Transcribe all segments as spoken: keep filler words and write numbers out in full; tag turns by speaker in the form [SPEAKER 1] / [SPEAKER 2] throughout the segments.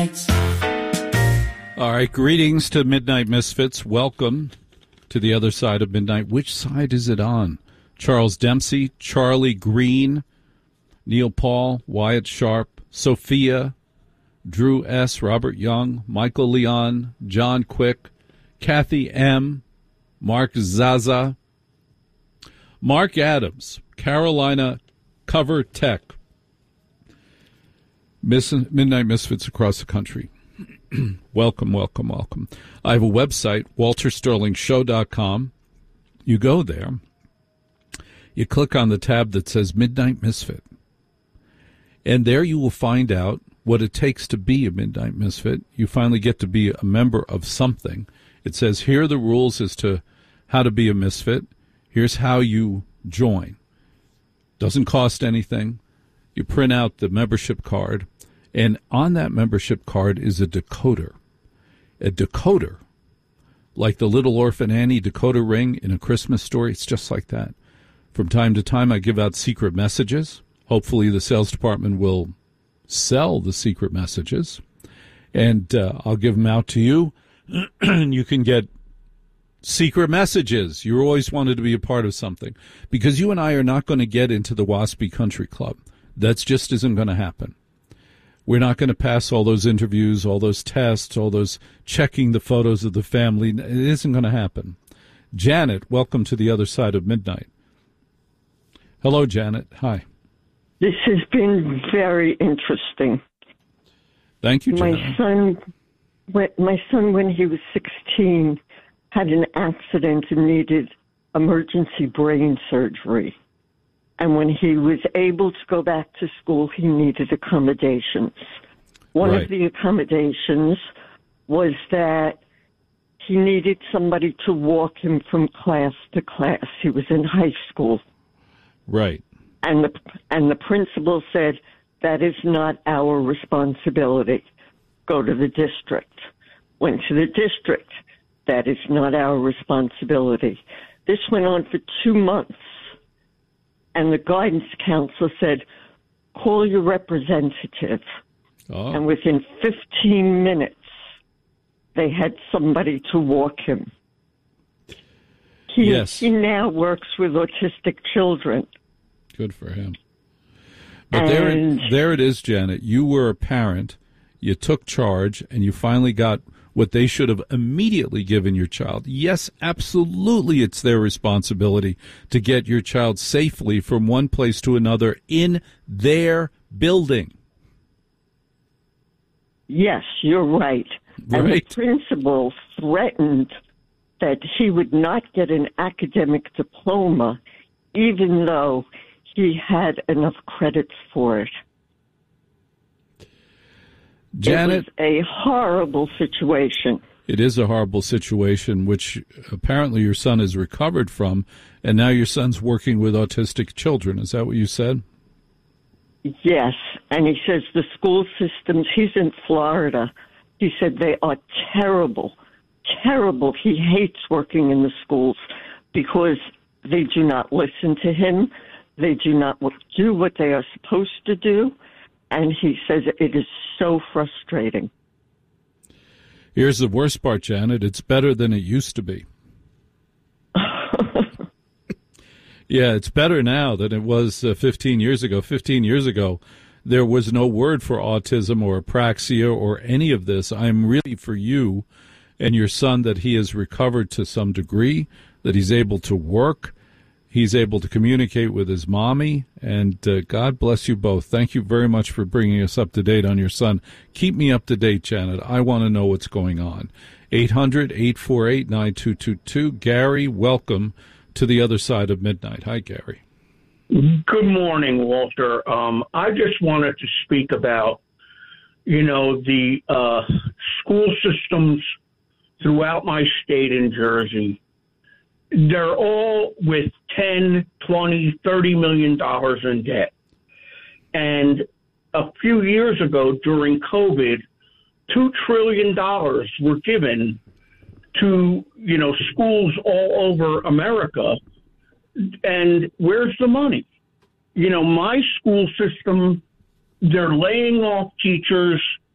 [SPEAKER 1] All right, greetings to Midnight Misfits. Welcome to the other side of midnight. Which side is it on? Charles Dempsey, Charlie Green, Neil Paul, Wyatt Sharp, Sophia, Drew S., Robert Young, Michael Leon, John Quick, Kathy M., Mark Zaza, Mark Adams, Carolina Cover Tech, Miss, Midnight Misfits across the country. Welcome, welcome, welcome. I have a website, walter sterling show dot com. You go there. You click on the tab that says Midnight Misfit. And there you will find out what it takes to be a Midnight Misfit. You finally get to be a member of something. It says, here are the rules as to how to be a misfit. Here's how you join. Doesn't cost anything. You print out the membership card. And on that membership card is a decoder. A decoder, like the Little Orphan Annie decoder ring in A Christmas Story. It's just like that. From time to time, I give out secret messages. Hopefully the sales department will sell the secret messages. And uh, I'll give them out to you. And you can get secret messages. You always wanted to be a part of something. Because you and I are not going to get into the WASPy Country Club. That's just isn't going to happen. We're not going to pass all those interviews, all those tests, all those checking the photos of the family. It isn't going to happen. Janet, welcome to the other side of midnight. Hello, Janet. Hi.
[SPEAKER 2] This has been very interesting.
[SPEAKER 1] Thank you, Janet.
[SPEAKER 2] My son, my son, when he was sixteen, had an accident and needed emergency brain surgery. And when he was able to go back to school, he needed accommodations. One
[SPEAKER 1] right.
[SPEAKER 2] of the accommodations was that he needed somebody to walk him from class to class. He was in high school.
[SPEAKER 1] Right.
[SPEAKER 2] And the, and the principal said, that is not our responsibility. Go to the district. Went to the district. That is not our responsibility. This went on for two months. And the guidance counselor said, call your representative. Oh. And within fifteen minutes, they had somebody to walk him. He,
[SPEAKER 1] yes.
[SPEAKER 2] he now works with autistic children.
[SPEAKER 1] Good for him. But there it, there it is, Janet. You were a parent. You took charge, and you finally got what they should have immediately given your child. Yes, absolutely, it's their responsibility to get your child safely from one place to another in their building.
[SPEAKER 2] Yes, you're right.
[SPEAKER 1] Right.
[SPEAKER 2] And the principal threatened that he would not get an academic diploma even though he had enough credits for it.
[SPEAKER 1] Janet,
[SPEAKER 2] it was a horrible situation.
[SPEAKER 1] It is a horrible situation, which apparently your son has recovered from, and now your son's working with autistic children. Is that what you said?
[SPEAKER 2] Yes, and he says the school systems, he's in Florida, he said they are terrible, terrible. He hates working in the schools because they do not listen to him. They do not do what they are supposed to do. And he says it is so frustrating.
[SPEAKER 1] Here's the worst part, Janet. It's better than it used to be. Yeah, it's better now than it was uh, fifteen years ago. fifteen years ago, there was no word for autism or apraxia or any of this. I'm really for you and your son that he has recovered to some degree, that he's able to work. He's able to communicate with his mommy, and uh, God bless you both. Thank you very much for bringing us up to date on your son. Keep me up to date, Janet. I want to know what's going on. eight hundred, eight four eight, nine two two two. Gary, welcome to the other side of midnight. Hi, Gary.
[SPEAKER 3] Good morning, Walter. Um, I just wanted to speak about, you know, the uh, school systems throughout my state in Jersey. They're all with ten, twenty, thirty million dollars in debt. And a few years ago during COVID, two trillion dollars were given to, you know, schools all over America. And where's the money? You know, my school system, they're laying off teachers.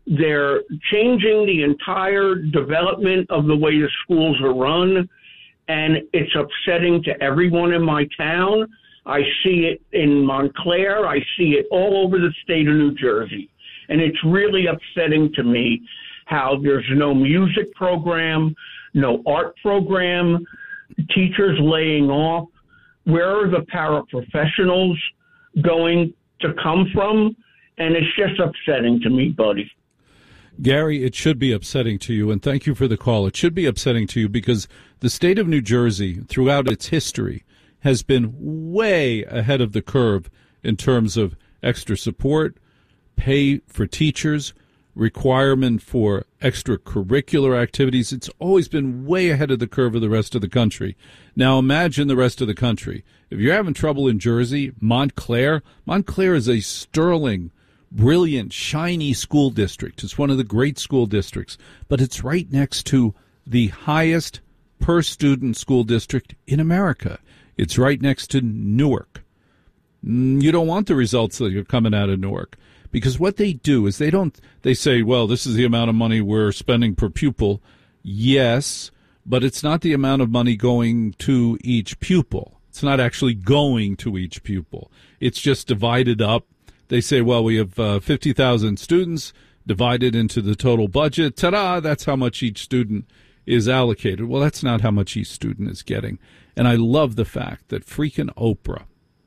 [SPEAKER 3] They're changing the entire development of the way the schools are run, and it's upsetting to everyone in my town. I see it in Montclair. I see it all over the state of New Jersey. And it's really upsetting to me how there's no music program, no art program, teachers laying off. Where are the paraprofessionals going to come from? And it's just upsetting to me, buddy.
[SPEAKER 1] Gary, it should be upsetting to you, and thank you for the call. It should be upsetting to you because the state of New Jersey, throughout its history, has been way ahead of the curve in terms of extra support, pay for teachers, requirement for extracurricular activities. It's always been way ahead of the curve of the rest of the country. Now imagine the rest of the country. If you're having trouble in Jersey, Montclair, Montclair is a sterling, brilliant, shiny school district. It's one of the great school districts, but it's right next to the highest per student school district in America. It's right next to Newark. You don't want the results that are coming out of Newark, because what they do is they don't, they say, well, this is the amount of money we're spending per pupil. Yes, but it's not the amount of money going to each pupil. It's not actually going to each pupil. It's just divided up. They say, well, we have uh, fifty thousand students divided into the total budget. Ta-da, that's how much each student is allocated. Well, that's not how much each student is getting. And I love the fact that freaking Oprah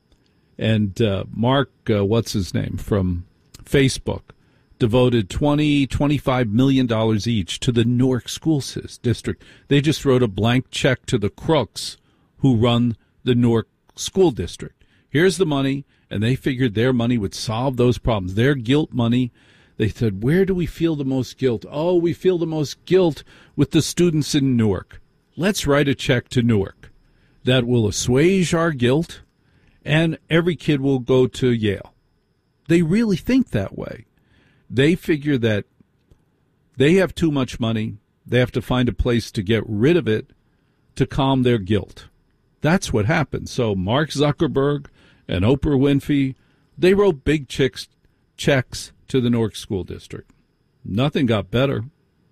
[SPEAKER 1] and uh, Mark, uh, what's his name, from Facebook, devoted twenty, twenty-five million dollars each to the Newark School District. They just wrote a blank check to the crooks who run the Newark School District. Here's the money, and they figured their money would solve those problems. Their guilt money. They said, where do we feel the most guilt? Oh, we feel the most guilt with the students in Newark. Let's write a check to Newark that will assuage our guilt, and every kid will go to Yale. They really think that way. They figure that they have too much money. They have to find a place to get rid of it to calm their guilt. That's what happened. So Mark Zuckerberg and Oprah Winfrey, they wrote big checks, checks to the Newark School District. Nothing got better.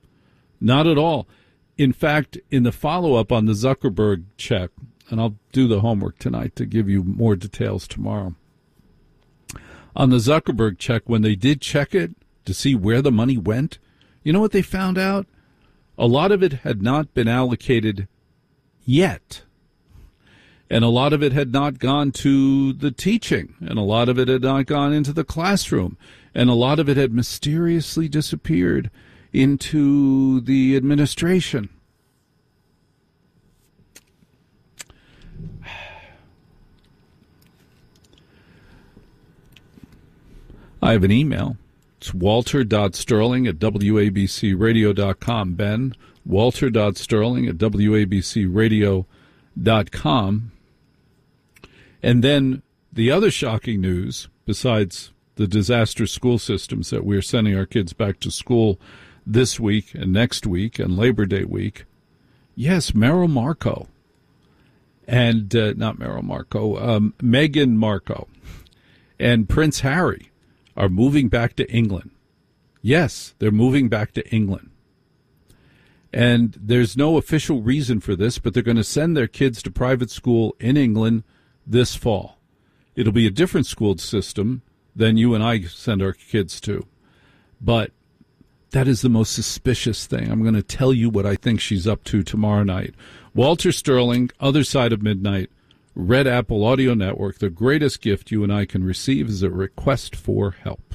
[SPEAKER 1] Not at all. In fact, in the follow-up on the Zuckerberg check, and I'll do the homework tonight to give you more details tomorrow. On the Zuckerberg check, when they did check it to see where the money went, you know what they found out? A lot of it had not been allocated yet. And a lot of it had not gone to the teaching, and a lot of it had not gone into the classroom, and a lot of it had mysteriously disappeared into the administration. I have an email. It's walter.sterling at w a b c radio dot com. Ben, walter.sterling at w a b c radio dot com. And then the other shocking news, besides the disastrous school systems that we're sending our kids back to school this week and next week and Labor Day week, yes, Merrill Markoe and, uh, not Merrill Markoe, um, Meghan Markle and Prince Harry are moving back to England. Yes, they're moving back to England. And there's no official reason for this, but they're going to send their kids to private school in England this fall. It'll be a different school system than you and I send our kids to. But that is the most suspicious thing. I'm going to tell you what I think she's up to tomorrow night. Walter Sterling, Other Side of Midnight, Red Apple Audio Network. The greatest gift you and I can receive is a request for help.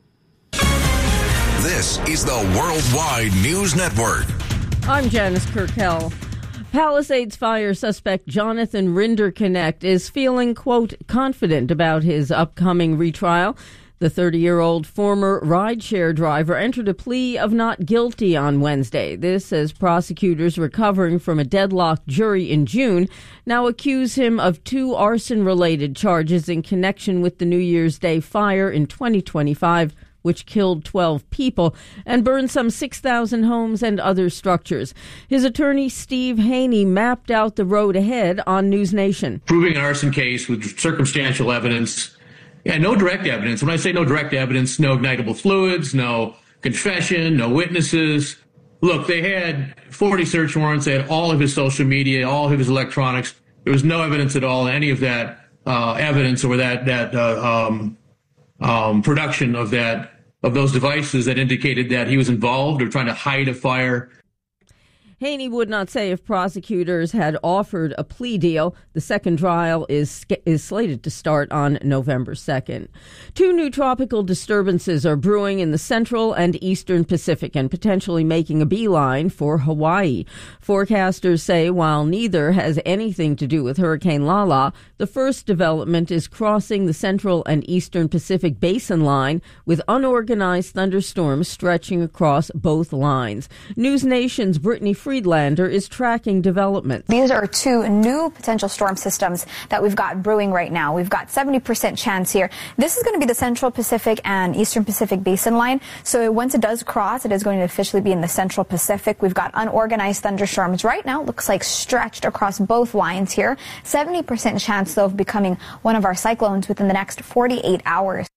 [SPEAKER 4] This is the Worldwide News Network.
[SPEAKER 5] I'm Janice Kirkell. Palisades fire suspect Jonathan Rinderknecht is feeling, quote, confident about his upcoming retrial. The thirty-year-old former rideshare driver entered a plea of not guilty on Wednesday. This as prosecutors recovering from a deadlocked jury in June now accuse him of two arson-related charges in connection with the New Year's Day fire in twenty twenty-five, which killed twelve people and burned some six thousand homes and other structures. His attorney, Steve Haney, mapped out the road ahead on News Nation.
[SPEAKER 6] Proving an arson case with circumstantial evidence. Yeah, no direct evidence. When I say no direct evidence, no ignitable fluids, no confession, no witnesses. Look, they had forty search warrants. They had all of his social media, all of his electronics. There was no evidence at all, any of that uh, evidence or that that uh, um, um, production of that of those devices that indicated that he was involved or trying to hide a fire.
[SPEAKER 5] Haney would not say if prosecutors had offered a plea deal. The second trial is is slated to start on November second. Two new tropical disturbances are brewing in the central and eastern Pacific and potentially making a beeline for Hawaii. Forecasters say while neither has anything to do with Hurricane Lala, the first development is crossing the central and eastern Pacific basin line with unorganized thunderstorms stretching across both lines. News Nation's Brittany Friedlander is tracking developments.
[SPEAKER 7] These are two new potential storm systems that we've got brewing right now. We've got seventy percent chance here. This is going to be the Central Pacific and Eastern Pacific basin line. So once it does cross, it is going to officially be in the Central Pacific. We've got unorganized thunderstorms right now. It looks like stretched across both lines here. seventy percent chance, though, of becoming one of our cyclones within the next forty-eight hours.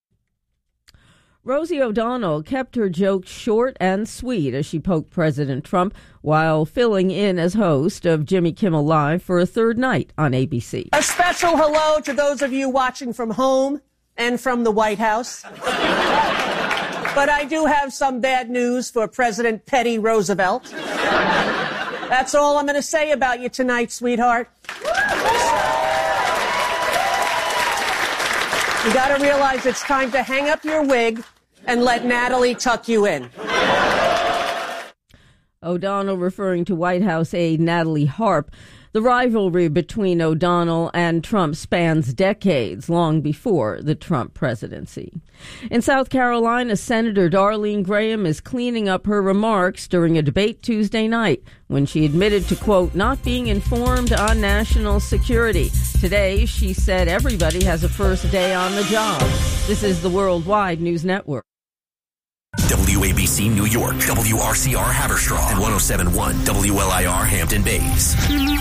[SPEAKER 5] Rosie O'Donnell kept her jokes short and sweet as she poked President Trump while filling in as host of Jimmy Kimmel Live for a third night on A B C.
[SPEAKER 8] A special hello to those of you watching from home and from the White House. But I do have some bad news for President Petty Roosevelt. That's all I'm going to say about you tonight, sweetheart. You got to realize it's time to hang up your wig and let Natalie tuck you in.
[SPEAKER 5] O'Donnell referring to White House aide Natalie Harp. The rivalry between O'Donnell and Trump spans decades, long before the Trump presidency. In South Carolina, Senator Darlene Graham is cleaning up her remarks during a debate Tuesday night when she admitted to, quote, not being informed on national security. Today, she said everybody has a first day on the job. This is the Worldwide News Network.
[SPEAKER 4] W A B C New York, W R C R Haverstraw, and one oh seven point one W L I R Hampton Bays.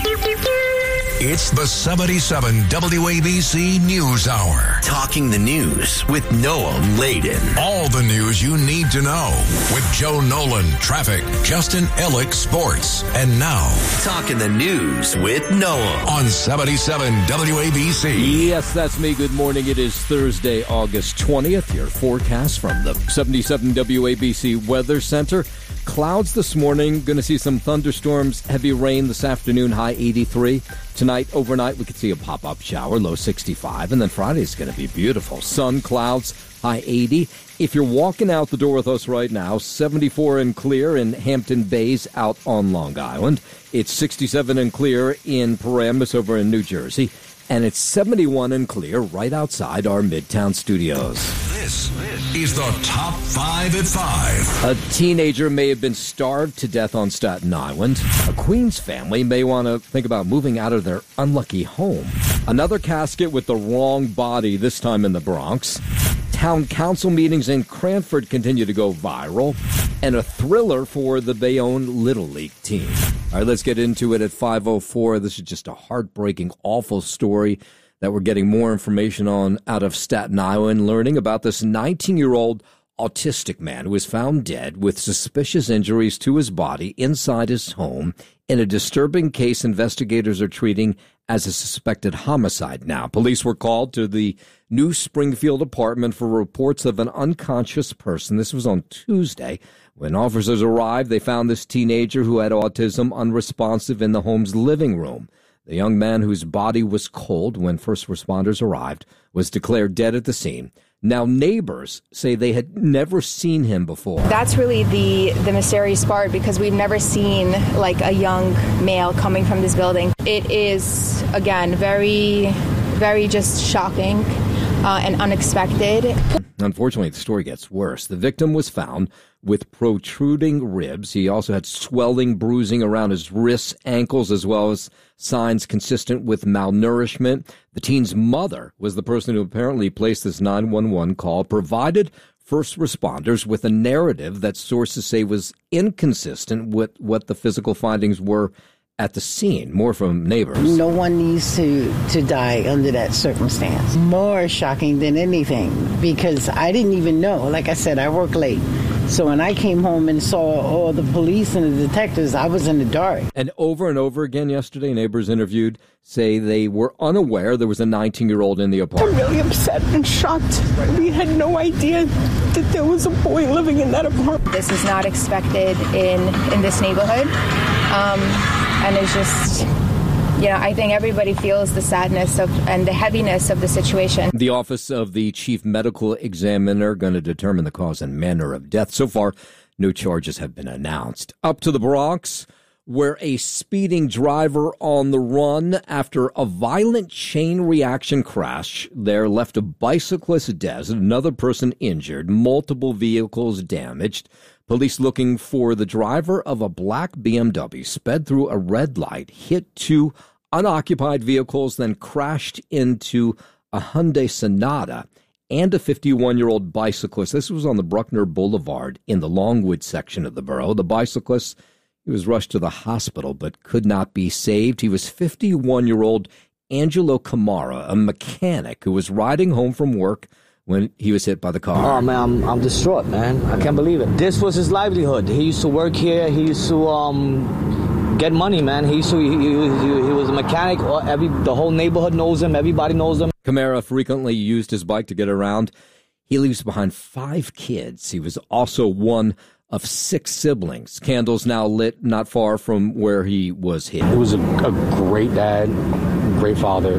[SPEAKER 4] It's the seventy-seven W A B C News Hour. Talking the news with Noam Laden. All the news you need to know with Joe Nolan, traffic, Justin Ellick, sports. And now, Talking the News with Noam on seventy-seven W A B C.
[SPEAKER 9] Yes, that's me. Good morning. It is Thursday, August twentieth. Your forecast from the seventy-seven W A B C Weather Center. Clouds this morning. Going to see some thunderstorms, heavy rain this afternoon, high eighty-three. Tonight, overnight, we could see a pop-up shower, low sixty-five. And then Friday's going to be beautiful. Sun, clouds, high eighty. If you're walking out the door with us right now, seventy-four and clear in Hampton Bays out on Long Island. It's sixty-seven and clear in Paramus over in New Jersey. And it's seventy-one and clear right outside our Midtown studios.
[SPEAKER 4] This is the Top five at five.
[SPEAKER 9] A teenager may have been starved to death on Staten Island. A Queens family may want to think about moving out of their unlucky home. Another casket with the wrong body, this time in the Bronx. Town council meetings in Cranford continue to go viral. And a thriller for the Bayonne Little League team. All right, let's get into it at five oh four. This is just a heartbreaking, awful story that we're getting more information on out of Staten Island, learning about this nineteen-year-old autistic man who was found dead with suspicious injuries to his body inside his home in a disturbing case investigators are treating as a suspected homicide now. Police were called to the New Springfield apartment for reports of an unconscious person. This was on Tuesday. When officers arrived, they found this teenager who had autism unresponsive in the home's living room. The young man, whose body was cold when first responders arrived, was declared dead at the scene. Now, neighbors say they had never seen him before.
[SPEAKER 7] That's really the, the mysterious part, because we've never seen like a young male coming from this building. It is, again, very, very just shocking uh, and unexpected.
[SPEAKER 9] Unfortunately, the story gets worse. The victim was found with protruding ribs. He also had swelling, bruising around his wrists, ankles, as well as signs consistent with malnourishment. The teen's mother was the person who apparently placed this nine one one call, provided first responders with a narrative that sources say was inconsistent with what the physical findings were at the scene. More from neighbors.
[SPEAKER 10] No one needs to, to die under that circumstance. More shocking than anything, because I didn't even know. Like I said, I work late. So when I came home and saw all the police and the detectives, I was in the dark.
[SPEAKER 9] And over and over again yesterday, neighbors interviewed say they were unaware there was a nineteen-year-old in the apartment.
[SPEAKER 11] I'm really upset and shocked. We had no idea that there was a boy living in that apartment.
[SPEAKER 7] This is not expected in, in this neighborhood. Um, and it's just, you know, I think everybody feels the sadness of and the heaviness of the situation.
[SPEAKER 9] The Office of the Chief Medical Examiner going to determine the cause and manner of death. So far, no charges have been announced. Up to the Bronx, where a speeding driver on the run after a violent chain reaction crash there left a bicyclist dead, another person injured, multiple vehicles damaged. Police looking for the driver of a black B M W sped through a red light, hit two unoccupied vehicles, then crashed into a Hyundai Sonata and a fifty-one-year-old bicyclist. This was on the Bruckner Boulevard in the Longwood section of the borough. The bicyclist, he was rushed to the hospital but could not be saved. He was fifty-one-year-old Angelo Camara, a mechanic who was riding home from work when he was hit by the car.
[SPEAKER 12] Oh, man, I'm, I'm distraught, man. I can't believe it. This was his livelihood. He used to work here. He used to um, get money, man. He used to, he, he, he was a mechanic. Every, the whole neighborhood knows him. Everybody knows him.
[SPEAKER 9] Camara frequently used his bike to get around. He leaves behind five kids. He was also one of six siblings. Candles now lit not far from where he was hit.
[SPEAKER 13] He was a, a great dad, great father,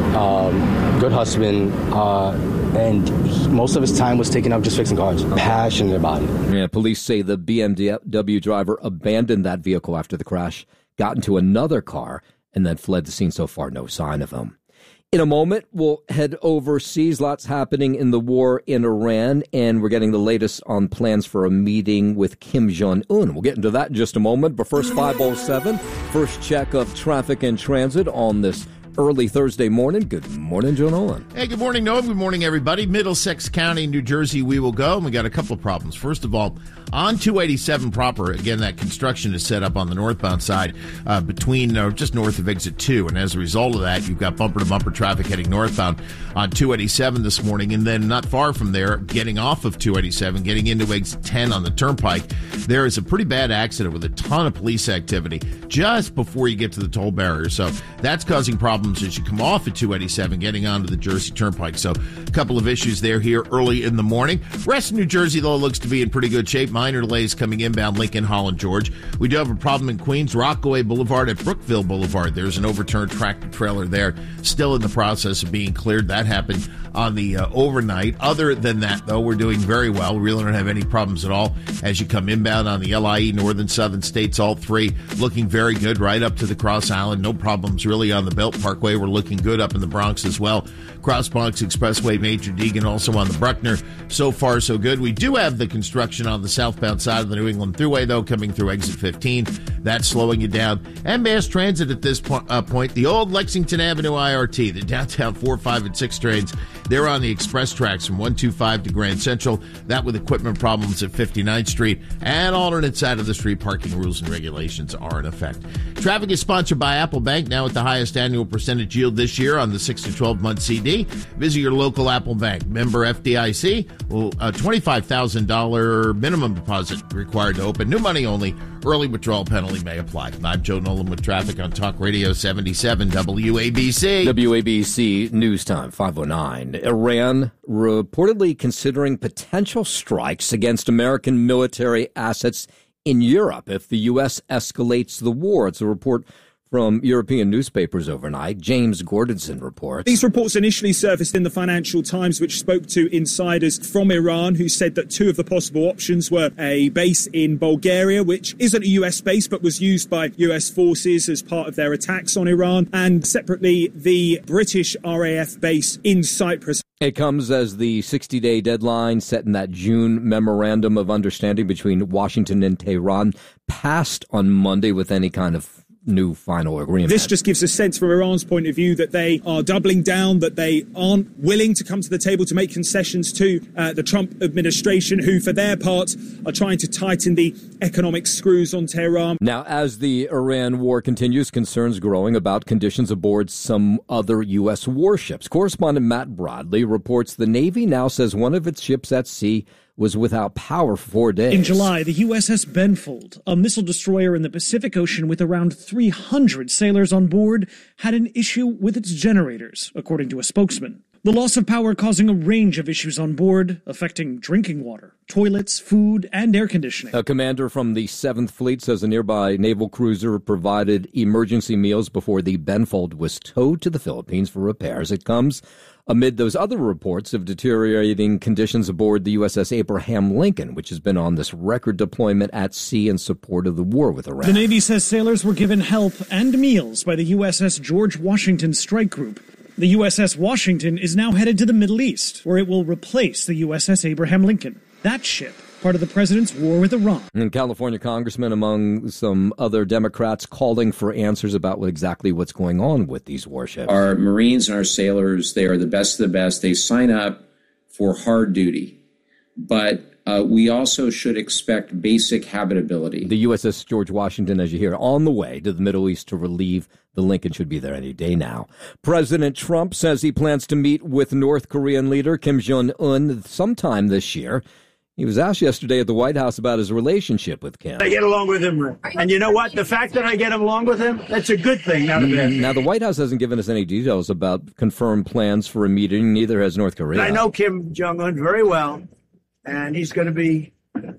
[SPEAKER 13] um, good husband, uh, and he, most of his time was taken up just fixing cars. Passionate about it.
[SPEAKER 9] Yeah, police say the B M W driver abandoned that vehicle after the crash, got into another car, and then fled the scene. So far, no sign of him. In a moment, we'll head overseas. Lots happening in the war in Iran, and we're getting the latest on plans for a meeting with Kim Jong-un. We'll get into that in just a moment. But first, five oh seven, first check of traffic and transit on this early Thursday morning. Good morning, Joe Nolan.
[SPEAKER 14] Hey, good morning, Noah. Good morning, everybody. Middlesex County, New Jersey, we will go. And we got a couple of problems. First of all, on two eighty-seven proper, again, that construction is set up on the northbound side uh, between uh, just north of exit two. And as a result of that, you've got bumper-to-bumper traffic heading northbound on two eighty-seven this morning. And then not far from there, getting off of two eighty-seven, getting into exit ten on the turnpike, there is a pretty bad accident with a ton of police activity just before you get to the toll barrier. So that's causing problems as you come off at two eighty-seven, getting onto the Jersey Turnpike. So a couple of issues there here early in the morning. Rest of New Jersey, though, looks to be in pretty good shape. Minor delays coming inbound Lincoln, Holland, George. We do have a problem in Queens, Rockaway Boulevard at Brookville Boulevard. There's an overturned tractor trailer there, still in the process of being cleared. That happened on the uh, overnight. Other than that, though, we're doing very well. We really don't have any problems at all as you come inbound on the L I E, Northern Southern States, all three looking very good right up to the Cross Island. No problems really on the Belt Parkway. We're looking good up in the Bronx as well. Cross Bronx Expressway, Major Deegan, also on the Bruckner. So far, so good. We do have the construction on the southbound side of the New England Thruway, though, coming through exit fifteen. That's slowing you down. And mass transit at this po- uh, point. The old Lexington Avenue I R T, the downtown four, five, and six trains, they're on the express tracks from one twenty-five to Grand Central. That with equipment problems at fifty-ninth Street. And alternate side of the street, parking rules and regulations are in effect. Traffic is sponsored by Apple Bank, now at the highest annual percentage yield this year on the six to twelve month C D. Visit your local Apple Bank. Member F D I C. Well, a twenty-five thousand dollars minimum deposit required to open. New money only. Early withdrawal penalty may apply. I'm Joe Nolan with traffic on Talk Radio seventy-seven W A B C.
[SPEAKER 9] W A B C News Time, five oh nine. Iran reportedly considering potential strikes against American military assets in Europe if the U S escalates the war. It's a report from European newspapers overnight. James Gordonson reports.
[SPEAKER 15] These reports initially surfaced in the Financial Times, which spoke to insiders from Iran who said that two of the possible options were a base in Bulgaria, which isn't a U S base but was used by U S forces as part of their attacks on Iran, and separately the British R A F base in Cyprus.
[SPEAKER 9] It comes as the sixty-day deadline set in that June memorandum of understanding between Washington and Tehran passed on Monday with any kind of new final agreement.
[SPEAKER 15] This just gives a sense from Iran's point of view that they are doubling down, that they aren't willing to come to the table to make concessions to uh, the Trump administration, who for their part are trying to tighten the economic screws on Tehran.
[SPEAKER 9] Now, as the Iran war continues, concerns growing about conditions aboard some other U S warships. Correspondent Matt Bradley reports the Navy now says one of its ships at sea was without power for four days.
[SPEAKER 15] In July, the U S S Benfold, a missile destroyer in the Pacific Ocean with around three hundred sailors on board, had an issue with its generators, according to a spokesman. The loss of power causing a range of issues on board, affecting drinking water, toilets, food, and air conditioning.
[SPEAKER 9] A commander from the seventh Fleet says a nearby naval cruiser provided emergency meals before the Benfold was towed to the Philippines for repairs. It comes amid those other reports of deteriorating conditions aboard the U S S Abraham Lincoln, which has been on this record deployment at sea in support of the war with Iran.
[SPEAKER 15] The Navy says sailors were given help and meals by the U S S George Washington Strike Group. The U S S Washington is now headed to the Middle East, where it will replace the U S S Abraham Lincoln. That ship, part of the president's war with Iran.
[SPEAKER 9] And California congressmen, among some other Democrats, calling for answers about what exactly what's going on with these warships.
[SPEAKER 16] Our Marines and our sailors, they are the best of the best. They sign up for hard duty. But uh, we also should expect basic habitability.
[SPEAKER 9] The U S S George Washington, as you hear, on the way to the Middle East to relieve the Lincoln, should be there any day now. President Trump says he plans to meet with North Korean leader Kim Jong-un sometime this year. He was asked yesterday at the White House about his relationship with Kim.
[SPEAKER 17] I get along with him, and you know what? The fact that I get along with him, that's a good thing, not a bad thing.
[SPEAKER 9] Now, the White House hasn't given us any details about confirmed plans for a meeting. Neither has North Korea.
[SPEAKER 17] I know Kim Jong-un very well, and he's going to be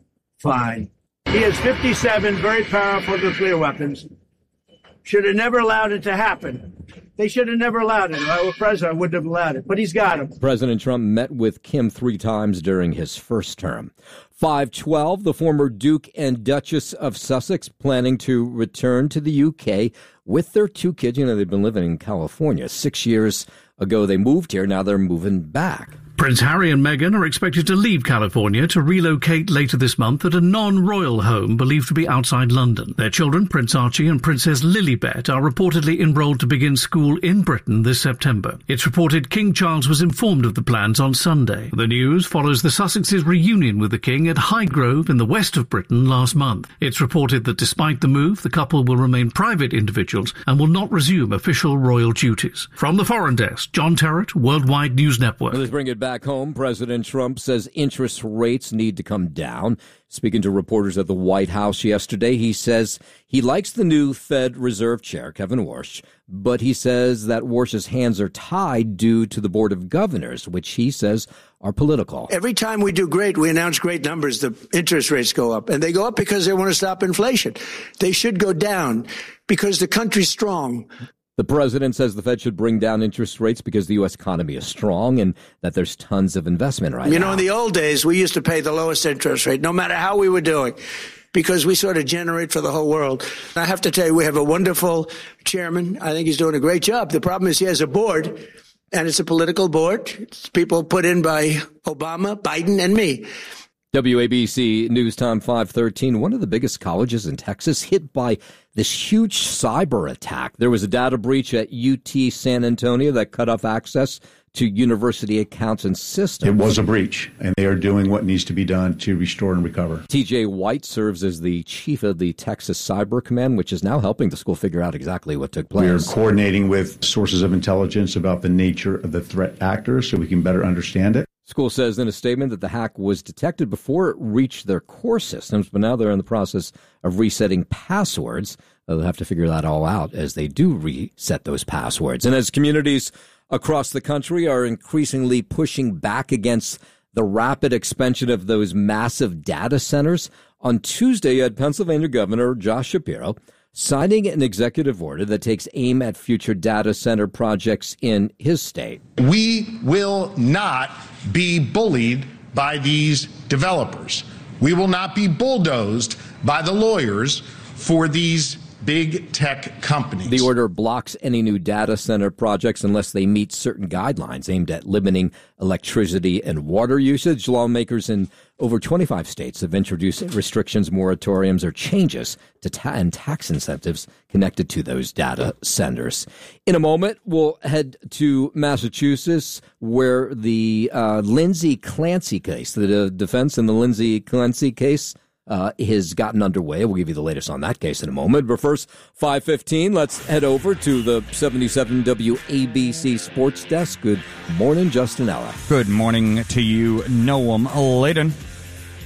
[SPEAKER 17] fine. He has fifty-seven very powerful nuclear weapons. Should have never allowed it to happen. They should have never allowed it. If I were president, I wouldn't have allowed it. But he's got him.
[SPEAKER 9] President Trump met with Kim three times during his first term. five twelve, the former Duke and Duchess of Sussex planning to return to the U K with their two kids. You know, they've been living in California. Six years ago, they moved here. Now they're moving back.
[SPEAKER 18] Prince Harry and Meghan are expected to leave California to relocate later this month at a non-royal home believed to be outside London. Their children, Prince Archie and Princess Lilibet, are reportedly enrolled to begin school in Britain this September. It's reported King Charles was informed of the plans on Sunday. The news follows the Sussexes' reunion with the King at Highgrove in the west of Britain last month. It's reported that despite the move, the couple will remain private individuals and will not resume official royal duties. From the Foreign Desk, John Terrett, Worldwide News Network.
[SPEAKER 9] Let's bring it back. Back home, President Trump says interest rates need to come down. Speaking to reporters at the White House yesterday, he says he likes the new Fed Reserve Chair, Kevin Warsh, but he says that Warsh's hands are tied due to the Board of Governors, which he says are political.
[SPEAKER 19] Every time we do great, we announce great numbers, the interest rates go up. And they go up because they want to stop inflation. They should go down because the country's strong.
[SPEAKER 9] The president says the Fed should bring down interest rates because the U S economy is strong and that there's tons of investment right now.
[SPEAKER 19] You know, in the old days, we used to pay the lowest interest rate, no matter how we were doing, because we sort of generate for the whole world. I have to tell you, we have a wonderful chairman. I think he's doing a great job. The problem is he has a board, and it's a political board. It's people put in by Obama, Biden, and me.
[SPEAKER 9] W A B C News Time five thirteen, one of the biggest colleges in Texas hit by this huge cyber attack. There was a data breach at U T San Antonio that cut off access to university accounts and systems.
[SPEAKER 20] It was a breach, and they are doing what needs to be done to restore and recover.
[SPEAKER 9] T J White serves as the chief of the Texas Cyber Command, which is now helping the school figure out exactly what took place.
[SPEAKER 20] We are coordinating with sources of intelligence about the nature of the threat actors so we can better understand it.
[SPEAKER 9] School says in a statement that the hack was detected before it reached their core systems, but now they're in the process of resetting passwords. They'll have to figure that all out as they do reset those passwords. And as communities across the country are increasingly pushing back against the rapid expansion of those massive data centers, on Tuesday you had Pennsylvania Governor Josh Shapiro signing an executive order that takes aim at future data center projects in his state.
[SPEAKER 21] We will not be bullied by these developers. We will not be bulldozed by the lawyers for these big tech companies.
[SPEAKER 9] The order blocks any new data center projects unless they meet certain guidelines aimed at limiting electricity and water usage. Lawmakers in over twenty-five states have introduced restrictions, moratoriums, or changes to ta- and tax incentives connected to those data centers. In a moment, we'll head to Massachusetts, where the uh, Lindsay Clancy case, the uh, defense in the Lindsay Clancy case, Uh, has gotten underway. We'll give you the latest on that case in a moment. But first, five fifteen, let's head over to the seventy-seven W A B C Sports Desk. Good morning, Justin Ella.
[SPEAKER 22] Good morning to you, Noam Layden.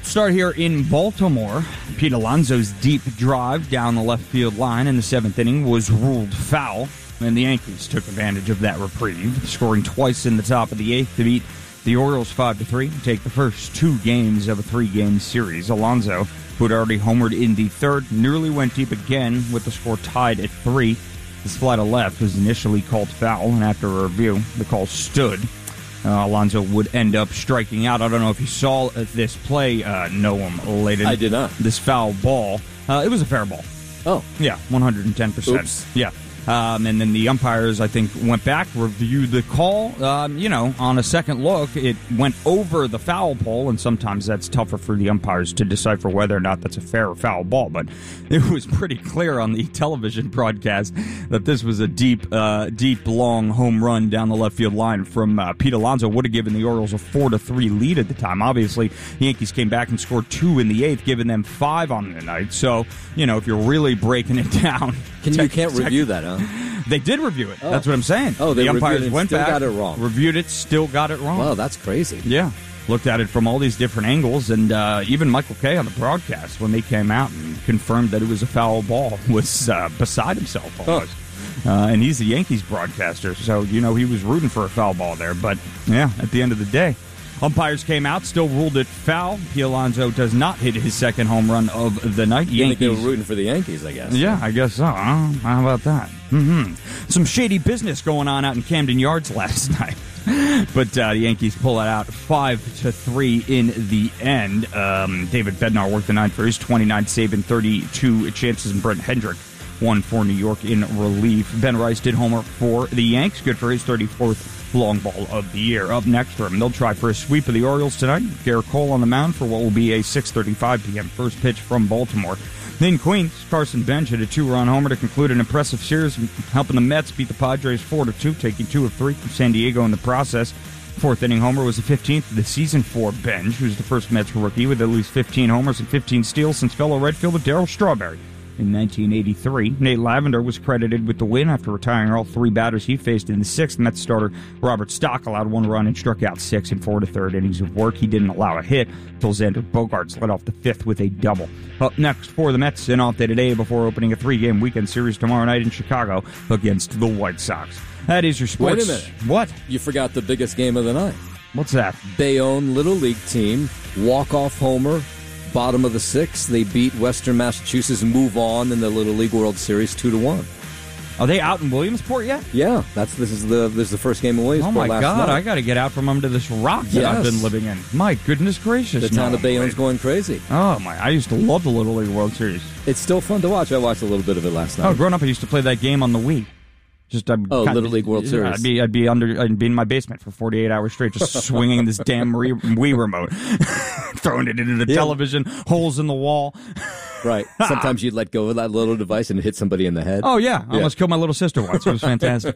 [SPEAKER 2] Start here in Baltimore. Pete Alonso's deep drive down the left field line in the seventh inning was ruled foul, and the Yankees took advantage of that reprieve, scoring twice in the top of the eighth to beat the Orioles five to three and take the first two games of a three-game series. Alonso, who had already homered in the third, nearly went deep again with the score tied at three. His fly to left was initially called foul, and after a review, the call stood. Uh, Alonso would end up striking out. I don't know if you saw this play, uh, Noam Layden.
[SPEAKER 9] I did not.
[SPEAKER 2] This foul ball. Uh, it was a fair ball.
[SPEAKER 9] Oh.
[SPEAKER 2] Yeah, one hundred ten percent.
[SPEAKER 9] Oops.
[SPEAKER 2] Yeah. Um, and then the umpires, I think, went back, reviewed the call. Um, you know, on a second look, it went over the foul pole, and sometimes that's tougher for the umpires to decipher whether or not that's a fair or foul ball. But it was pretty clear on the television broadcast that this was a deep, uh, deep, long home run down the left field line from uh, Pete Alonso. Would have given the Orioles a four to three lead at the time. Obviously, the Yankees came back and scored two in the eighth, giving them five on the night. So, you know, if you're really breaking it down,
[SPEAKER 9] Can you can't review that, huh?
[SPEAKER 2] They did review it.
[SPEAKER 9] Oh.
[SPEAKER 2] That's what I'm saying.
[SPEAKER 9] Oh, they
[SPEAKER 2] the umpires
[SPEAKER 9] reviewed it,
[SPEAKER 2] went
[SPEAKER 9] still
[SPEAKER 2] back,
[SPEAKER 9] got it wrong.
[SPEAKER 2] Reviewed it, still got it wrong.
[SPEAKER 9] Wow, that's crazy.
[SPEAKER 2] Yeah. Looked at it from all these different angles, and uh, even Michael Kay on the broadcast, when they came out and confirmed that it was a foul ball, was uh, beside himself almost. Oh. Uh, and he's the Yankees broadcaster, so, you know, he was rooting for a foul ball there. But, yeah, at the end of the day, umpires came out, still ruled it foul. Pete Alonso does not hit his second home run of the night.
[SPEAKER 9] You Yankees, think they were rooting for the Yankees, I guess.
[SPEAKER 2] Yeah, I guess so. Huh? How about that? Mm-hmm. Some shady business going on out in Camden Yards last night. But uh, the Yankees pull it out five to three in the end. Um, David Bednar worked the ninth for his twenty-ninth save and thirty-two chances, and Brent Hendrick won for New York in relief. Ben Rice did homer for the Yanks, good for his thirty-fourth long ball of the year. Up next for him, they'll try for a sweep of the Orioles tonight. Garrett Cole on the mound for what will be a six thirty-five p.m. first pitch from Baltimore. Then Queens, Carson Bench hit a two-run homer to conclude an impressive series, helping the Mets beat the Padres four to two, taking two of three from San Diego in the process. Fourth inning homer was the fifteenth of the season for Bench, who's the first Mets rookie with at least fifteen homers and fifteen steals since fellow right fielder Darryl Strawberry in nineteen eighty-three. Nate Lavender was credited with the win after retiring all three batters he faced in the sixth. Mets starter Robert Stock allowed one run and struck out six in four to third innings of work. He didn't allow a hit until Xander Bogaerts led off the fifth with a double. Up next for the Mets, an off day today before opening a three-game weekend series tomorrow night in Chicago against the White Sox. That is your sports.
[SPEAKER 9] Wait a minute.
[SPEAKER 2] What?
[SPEAKER 9] You forgot the biggest game of the night.
[SPEAKER 2] What's that?
[SPEAKER 9] Bayonne Little League team, walk-off homer, bottom of the sixth. They beat Western Massachusetts and move on in the Little League World Series two to one.
[SPEAKER 2] Are they out in Williamsport yet?
[SPEAKER 9] Yeah, that's this is the this is the first game in Williamsport.
[SPEAKER 2] Oh my
[SPEAKER 9] last
[SPEAKER 2] God!
[SPEAKER 9] night.
[SPEAKER 2] I got to get out from under this rock that
[SPEAKER 9] yes.
[SPEAKER 2] I've been living in. My goodness gracious!
[SPEAKER 9] The town
[SPEAKER 2] no,
[SPEAKER 9] of Bayonne's
[SPEAKER 2] wait.
[SPEAKER 9] going crazy.
[SPEAKER 2] Oh my! I used to love the Little League World Series.
[SPEAKER 9] It's still fun to watch. I watched a little bit of it last night.
[SPEAKER 2] Oh, growing up, I used to play that game on the Wii. Just I'd
[SPEAKER 9] oh,
[SPEAKER 2] kind
[SPEAKER 9] Little
[SPEAKER 2] of,
[SPEAKER 9] League World Series.
[SPEAKER 2] I'd be I'd be under I'd be in my basement for forty-eight hours straight, just swinging this damn re- Wii remote, throwing it into the yeah. television, holes in the wall.
[SPEAKER 9] Right. Sometimes you'd let go of that little device and hit somebody in the head.
[SPEAKER 2] Oh, yeah. I yeah. almost killed my little sister once. It was fantastic.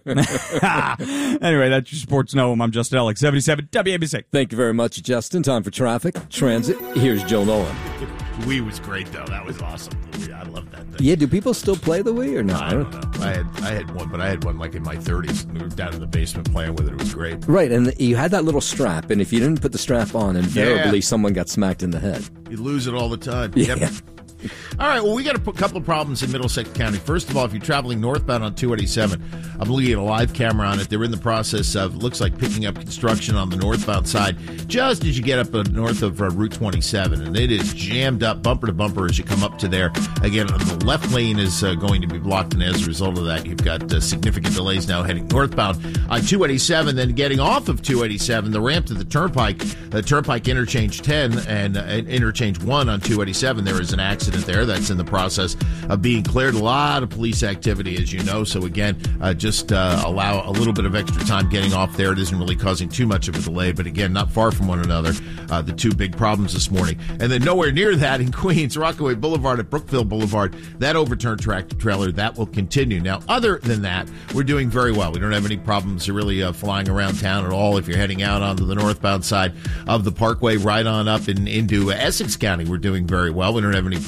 [SPEAKER 2] Anyway, that's your Sports Know. I'm Justin Ellick, seventy-seven W A B C.
[SPEAKER 9] Thank you very much, Justin. Time for traffic, transit. Here's Joe Nolan.
[SPEAKER 14] Wii was great, though. That was awesome. I love that thing.
[SPEAKER 9] Yeah, do people still play the Wii or not?
[SPEAKER 14] I don't know. I had I had one, but I had one like in my thirties. We were down in the basement playing with it. It was great.
[SPEAKER 9] Right, and you had that little strap, and if you didn't put the strap on, invariably yeah. someone got smacked in the head.
[SPEAKER 14] You lose it all the time.
[SPEAKER 9] Yeah.
[SPEAKER 14] Yep. All right, well, we got a couple of problems in Middlesex County. First of all, if you're traveling northbound on two eighty-seven, I'm looking at a live camera on it. They're in the process of, looks like, picking up construction on the northbound side just as you get up north of uh, Route twenty-seven, and it is jammed up bumper to bumper as you come up to there. Again, the left lane is uh, going to be blocked, and as a result of that, you've got uh, significant delays now heading northbound on two eighty-seven. Then getting off of two eighty-seven, the ramp to the Turnpike, the Turnpike Interchange ten and uh, Interchange one on two eighty-seven, there is an accident there that's in the process of being cleared. A lot of police activity, as you know. So again, uh, just uh, allow a little bit of extra time getting off there. It isn't really causing too much of a delay, but again, not far from one another. Uh, the two big problems this morning. And then nowhere near that in Queens, Rockaway Boulevard at Brookville Boulevard, that overturned tractor trailer, that will continue. Now, other than that, we're doing very well. We don't have any problems really uh, flying around town at all. If you're heading out onto the northbound side of the Parkway, right on up in, into Essex County, we're doing very well. We don't have any problems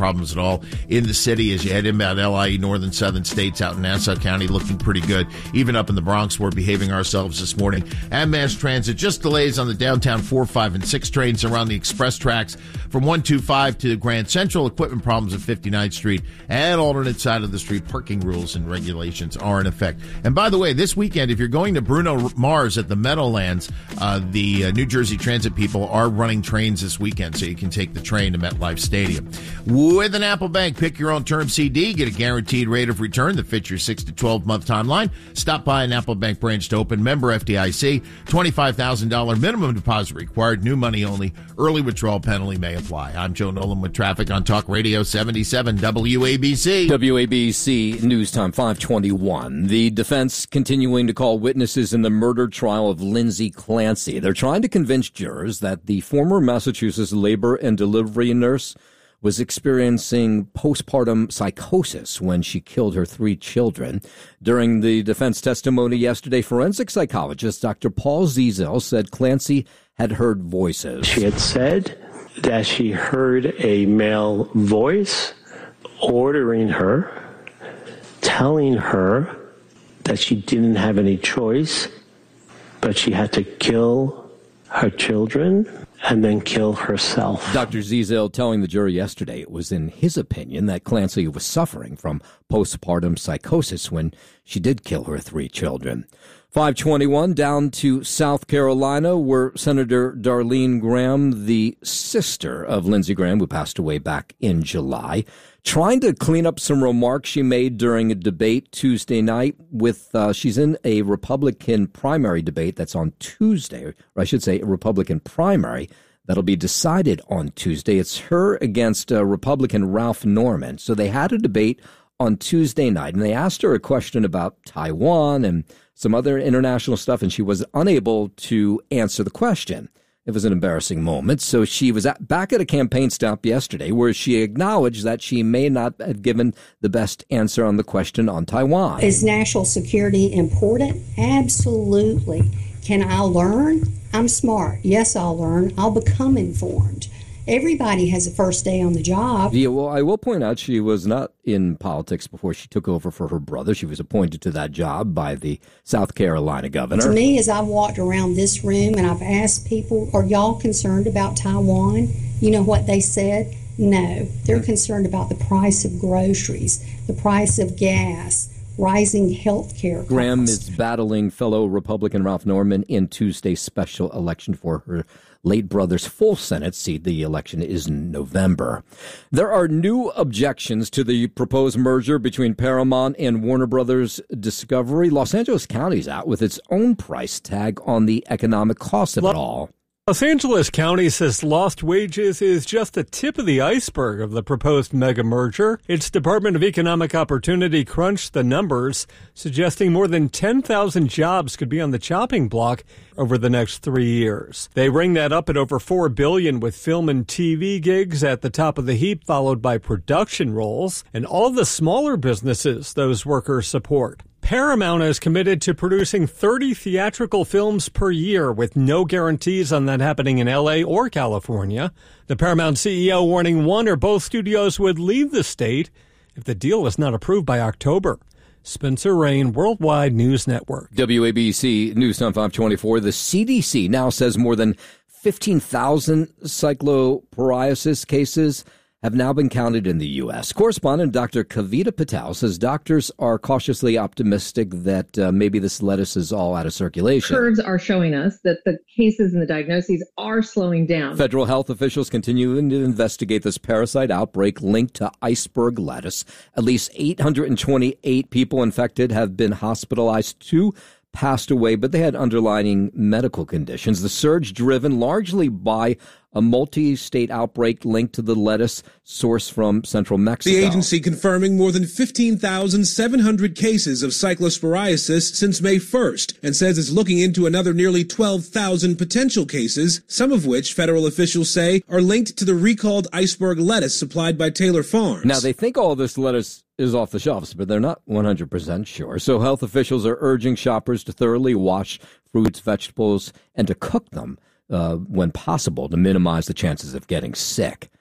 [SPEAKER 14] problems at all in the city as you head inbound L I E, northern southern states out in Nassau County, looking pretty good. Even up in the Bronx, we're behaving ourselves this morning. And mass transit, just delays on the downtown four, five, and six trains around the express tracks from one two five to Grand Central. Equipment problems at fifty-ninth Street and alternate side of the street. Parking rules and regulations are in effect. And by the way, this weekend, if you're going to Bruno Mars at the Meadowlands, uh, the uh, New Jersey Transit people are running trains this weekend, so you can take the train to MetLife Stadium. With an Apple Bank, pick your own term C D, get a guaranteed rate of return that fits your six to twelve month timeline. Stop by an Apple Bank branch to open. Member F D I C, twenty-five thousand dollars minimum deposit required, new money only, early withdrawal penalty may apply. I'm Joe Nolan with traffic on Talk Radio seventy-seven W A B C.
[SPEAKER 9] W A B C News Time five twenty-one. The defense continuing to call witnesses in the murder trial of Lindsay Clancy. They're trying to convince jurors that the former Massachusetts labor and delivery nurse was experiencing postpartum psychosis when she killed her three children. During the defense testimony yesterday, forensic psychologist Doctor Paul Ziesel said Clancy had heard voices.
[SPEAKER 3] She had said that she heard a male voice ordering her, telling her that she didn't have any choice, but she had to kill her children and then kill herself.
[SPEAKER 9] Doctor Ziesel telling the jury yesterday it was in his opinion that Clancy was suffering from postpartum psychosis when she did kill her three children. five twenty-one, down to South Carolina, where Senator Darlene Graham, the sister of Lindsey Graham, who passed away back in July, trying to clean up some remarks she made during a debate Tuesday night with, uh, she's in a Republican primary debate that's on Tuesday, or I should say a Republican primary that'll be decided on Tuesday. It's her against uh, Republican Ralph Norman. So they had a debate on Tuesday night, and they asked her a question about Taiwan and some other international stuff, and she was unable to answer the question. It was an embarrassing moment. So she was at, back at a campaign stop yesterday where she acknowledged that she may not have given the best answer on the question on Taiwan.
[SPEAKER 22] Is national security important? Absolutely. Can I learn? I'm smart. Yes, I'll learn. I'll become informed. Everybody has a first day on the job.
[SPEAKER 9] Yeah, well, I will point out she was not in politics before she took over for her brother. She was appointed to that job by the South Carolina governor.
[SPEAKER 22] To me, as I've walked around this room and I've asked people, are y'all concerned about Taiwan? You know what they said? No. They're concerned about the price of groceries, the price of gas, rising health care costs.
[SPEAKER 9] Graham is battling fellow Republican Ralph Norman in Tuesday's special election for her late brother's full Senate seat. The election is in November. There are new objections to the proposed merger between Paramount and Warner Brothers Discovery. Los Angeles County's out with its own price tag on the economic cost of it all.
[SPEAKER 23] Los Angeles County says lost wages is just the tip of the iceberg of the proposed mega merger. Its Department of Economic Opportunity crunched the numbers, suggesting more than ten thousand jobs could be on the chopping block over the next three years. They ring that up at over four billion dollars, with film and T V gigs at the top of the heap, followed by production roles and all the smaller businesses those workers support. Paramount is committed to producing thirty theatrical films per year with no guarantees on that happening in L A or California. The Paramount C E O warning one or both studios would leave the state if the deal is not approved by October. Spencer Rain, Worldwide News Network.
[SPEAKER 9] W A B C News Time five twenty-four. The C D C now says more than fifteen thousand cyclopsoriasis cases have now been counted in the U S. Correspondent Doctor Kavita Patel says doctors are cautiously optimistic that uh, maybe this lettuce is all out of circulation.
[SPEAKER 24] Curves are showing us that the cases and the diagnoses are slowing down.
[SPEAKER 9] Federal health officials continue to investigate this parasite outbreak linked to iceberg lettuce. At least eight hundred twenty-eight people infected have been hospitalized. Two passed away, but they had underlying medical conditions. The surge driven largely by a multi-state outbreak linked to the lettuce sourced from central Mexico.
[SPEAKER 25] The agency confirming more than fifteen thousand seven hundred cases of cyclosporiasis since May first, and says it's looking into another nearly twelve thousand potential cases, some of which federal officials say are linked to the recalled iceberg lettuce supplied by Taylor Farms.
[SPEAKER 9] Now, they think all this lettuce is off the shelves, but they're not one hundred percent sure. So health officials are urging shoppers to thoroughly wash fruits, vegetables, and to cook them Uh, when possible to minimize the chances of getting sick.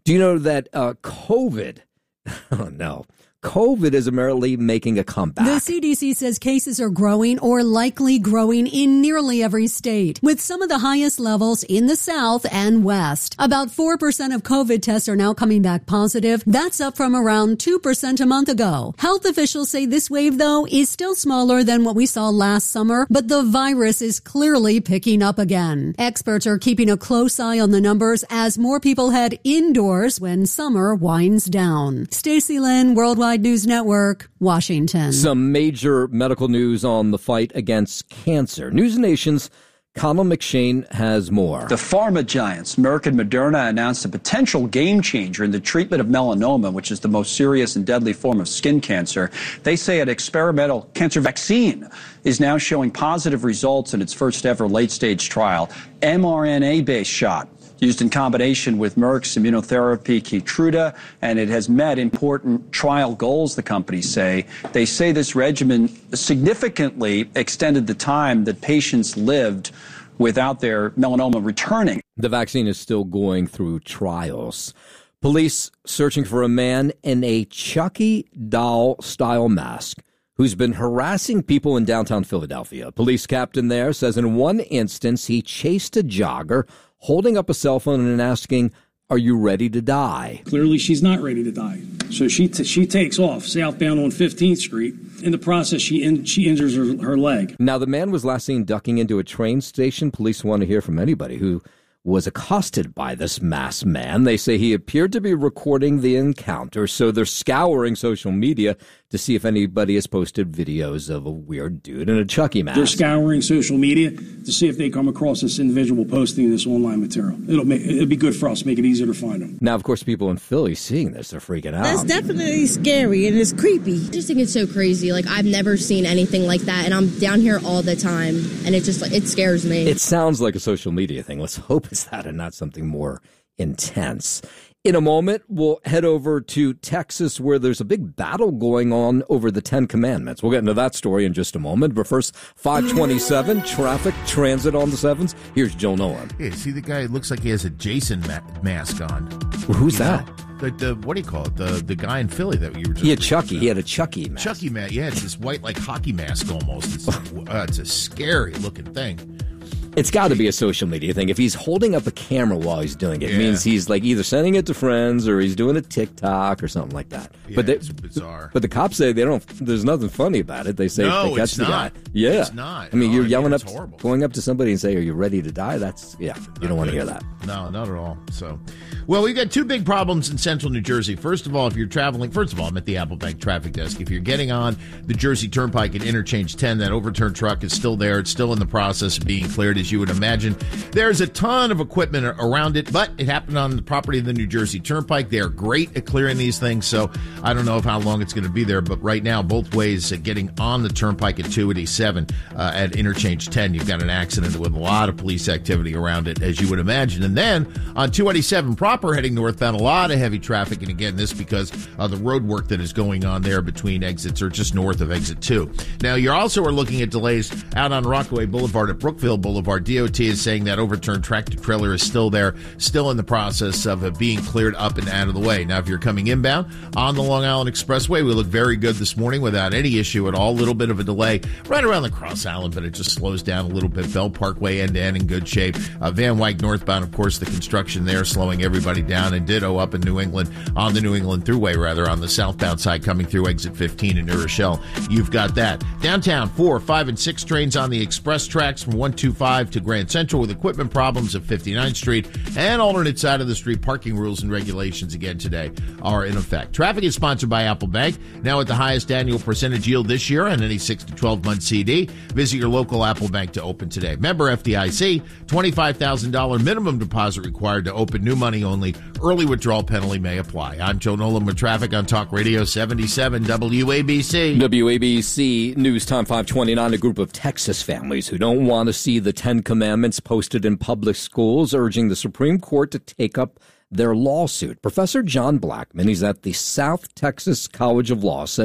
[SPEAKER 9] Do you know that uh, COVID, oh no, COVID is apparently making a comeback.
[SPEAKER 1] The C D C says cases are growing or likely growing in nearly every state, with some of the highest levels in the South and West. About four percent of COVID tests are now coming back positive. That's up from around two percent a month ago. Health officials say this wave, though, is still smaller than what we saw last summer, but the virus is clearly picking up again. Experts are keeping a close eye on the numbers as more people head indoors when summer winds down. Stacey Lynn, Worldwide News Network, Washington.
[SPEAKER 9] Some major medical news on the fight against cancer. News Nation's Connell McShane has more.
[SPEAKER 4] The pharma giants, Merck and Moderna, announced a potential game changer in the treatment of melanoma, which is the most serious and deadly form of skin cancer. They say an experimental cancer vaccine is now showing positive results in its first ever late-stage trial. mRNA-based shot used in combination with Merck's immunotherapy Keytruda, and it has met important trial goals, the companies say. They say this regimen significantly extended the time that patients lived without their melanoma returning.
[SPEAKER 9] The vaccine is still going through trials. Police searching for a man in a Chucky doll-style mask who's been harassing people in downtown Philadelphia. A police captain there says in one instance he chased a jogger, holding up a cell phone and asking, "Are you ready to die?"
[SPEAKER 5] Clearly, she's not ready to die. So she t- she takes off southbound on fifteenth Street. In the process, she in- she injures her, her leg.
[SPEAKER 9] Now, the man was last seen ducking into a train station. Police want to hear from anybody who was accosted by this masked man. They say he appeared to be recording the encounter, so they're scouring social media to see if anybody has posted videos of a weird dude in a Chucky mask.
[SPEAKER 5] They're scouring social media to see if they come across this individual posting this online material. It'll make it'll be good for us, make it easier to find them.
[SPEAKER 9] Now, of course, people in Philly seeing this, they're freaking out.
[SPEAKER 6] That's definitely scary and it's creepy.
[SPEAKER 8] I just think it's so crazy. Like, I've never seen anything like that, and I'm down here all the time, and it just, like, it scares me.
[SPEAKER 9] It sounds like a social media thing. Let's hope it's that and not something more intense. In a moment, we'll head over to Texas, where there's a big battle going on over the Ten Commandments. We'll get into that story in just a moment. But first, five twenty-seven, traffic, transit on the sevens. Here's Joe Nolan.
[SPEAKER 14] Yeah, see the guy looks like he has a Jason ma- mask on.
[SPEAKER 9] Well, who's
[SPEAKER 14] you
[SPEAKER 9] that?
[SPEAKER 14] Know? The, the what do you call it? The the guy in Philly that you were just.
[SPEAKER 9] He had Chucky. He had a Chucky mask.
[SPEAKER 14] Chucky mask. Yeah, it's this white like hockey mask almost. It's, uh, it's a scary looking thing.
[SPEAKER 9] It's got to be a social media thing. If he's holding up a camera while he's doing it,
[SPEAKER 14] yeah.
[SPEAKER 9] it means he's like either sending it to friends or he's doing a TikTok or something like that.
[SPEAKER 14] Yeah,
[SPEAKER 9] but they,
[SPEAKER 14] it's bizarre.
[SPEAKER 9] But the cops say they don't. There's nothing funny about it. They say
[SPEAKER 14] no,
[SPEAKER 9] if they catch
[SPEAKER 14] it's
[SPEAKER 9] the
[SPEAKER 14] not.
[SPEAKER 9] guy, yeah,
[SPEAKER 14] it's not.
[SPEAKER 9] I mean,
[SPEAKER 14] no,
[SPEAKER 9] you're
[SPEAKER 14] I
[SPEAKER 9] yelling
[SPEAKER 14] mean,
[SPEAKER 9] up,
[SPEAKER 14] horrible.
[SPEAKER 9] going up to somebody and say, "Are you ready to die?" That's yeah, you
[SPEAKER 14] not
[SPEAKER 9] don't want to
[SPEAKER 14] good.
[SPEAKER 9] hear that.
[SPEAKER 14] No, not at all. So, well, we've got two big problems in central New Jersey. First of all, if you're traveling, first of all, I'm at the Apple Bank traffic desk. If you're getting on the Jersey Turnpike at Interchange ten, that overturned truck is still there. It's still in the process of being cleared, as you would imagine. There's a ton of equipment around it, but it happened on the property of the New Jersey Turnpike. They are great at clearing these things, so I don't know if how long it's going to be there, but right now, both ways, uh, getting on the Turnpike at two eighty-seven uh, at Interchange ten, you've got an accident with a lot of police activity around it, as you would imagine. And then on two eighty-seven proper, heading northbound, a lot of heavy traffic, and again, this because of the road work that is going on there between exits, or just north of exit two. Now, you also are looking at delays out on Rockaway Boulevard at Brookville Boulevard. D O T is saying that overturned tractor trailer is still there, still in the process of it being cleared up and out of the way. Now, if you're coming inbound on the Long Island Expressway, we look very good this morning without any issue at all. A little bit of a delay right around the Cross Island, but it just slows down a little bit. Bell Parkway end to end in good shape. Uh, Van Wyck northbound, of course, the construction there slowing everybody down, and ditto up in New England on the New England Thruway, rather, on the southbound side coming through exit fifteen in New Rochelle. You've got that. Downtown, four, five, and six trains on the express tracks from one twenty-five to Grand Central with equipment problems at fifty-ninth Street, and alternate side of the street parking rules and regulations again today are in effect. Traffic is sponsored by Apple Bank, now at the highest annual percentage yield this year on any six to twelve month C D. Visit your local Apple Bank to open today. Member F D I C, twenty-five thousand dollars minimum deposit required to open, new money only. Early withdrawal penalty may apply. I'm Joe Nolan with traffic on Talk Radio seventy-seven W A B C.
[SPEAKER 9] W A B C News Time five twenty-nine. A group of Texas families who don't want to see the Ten Commandments posted in public schools urging the Supreme Court to take up their lawsuit. Professor John Blackman, he's at the South Texas College of Law, says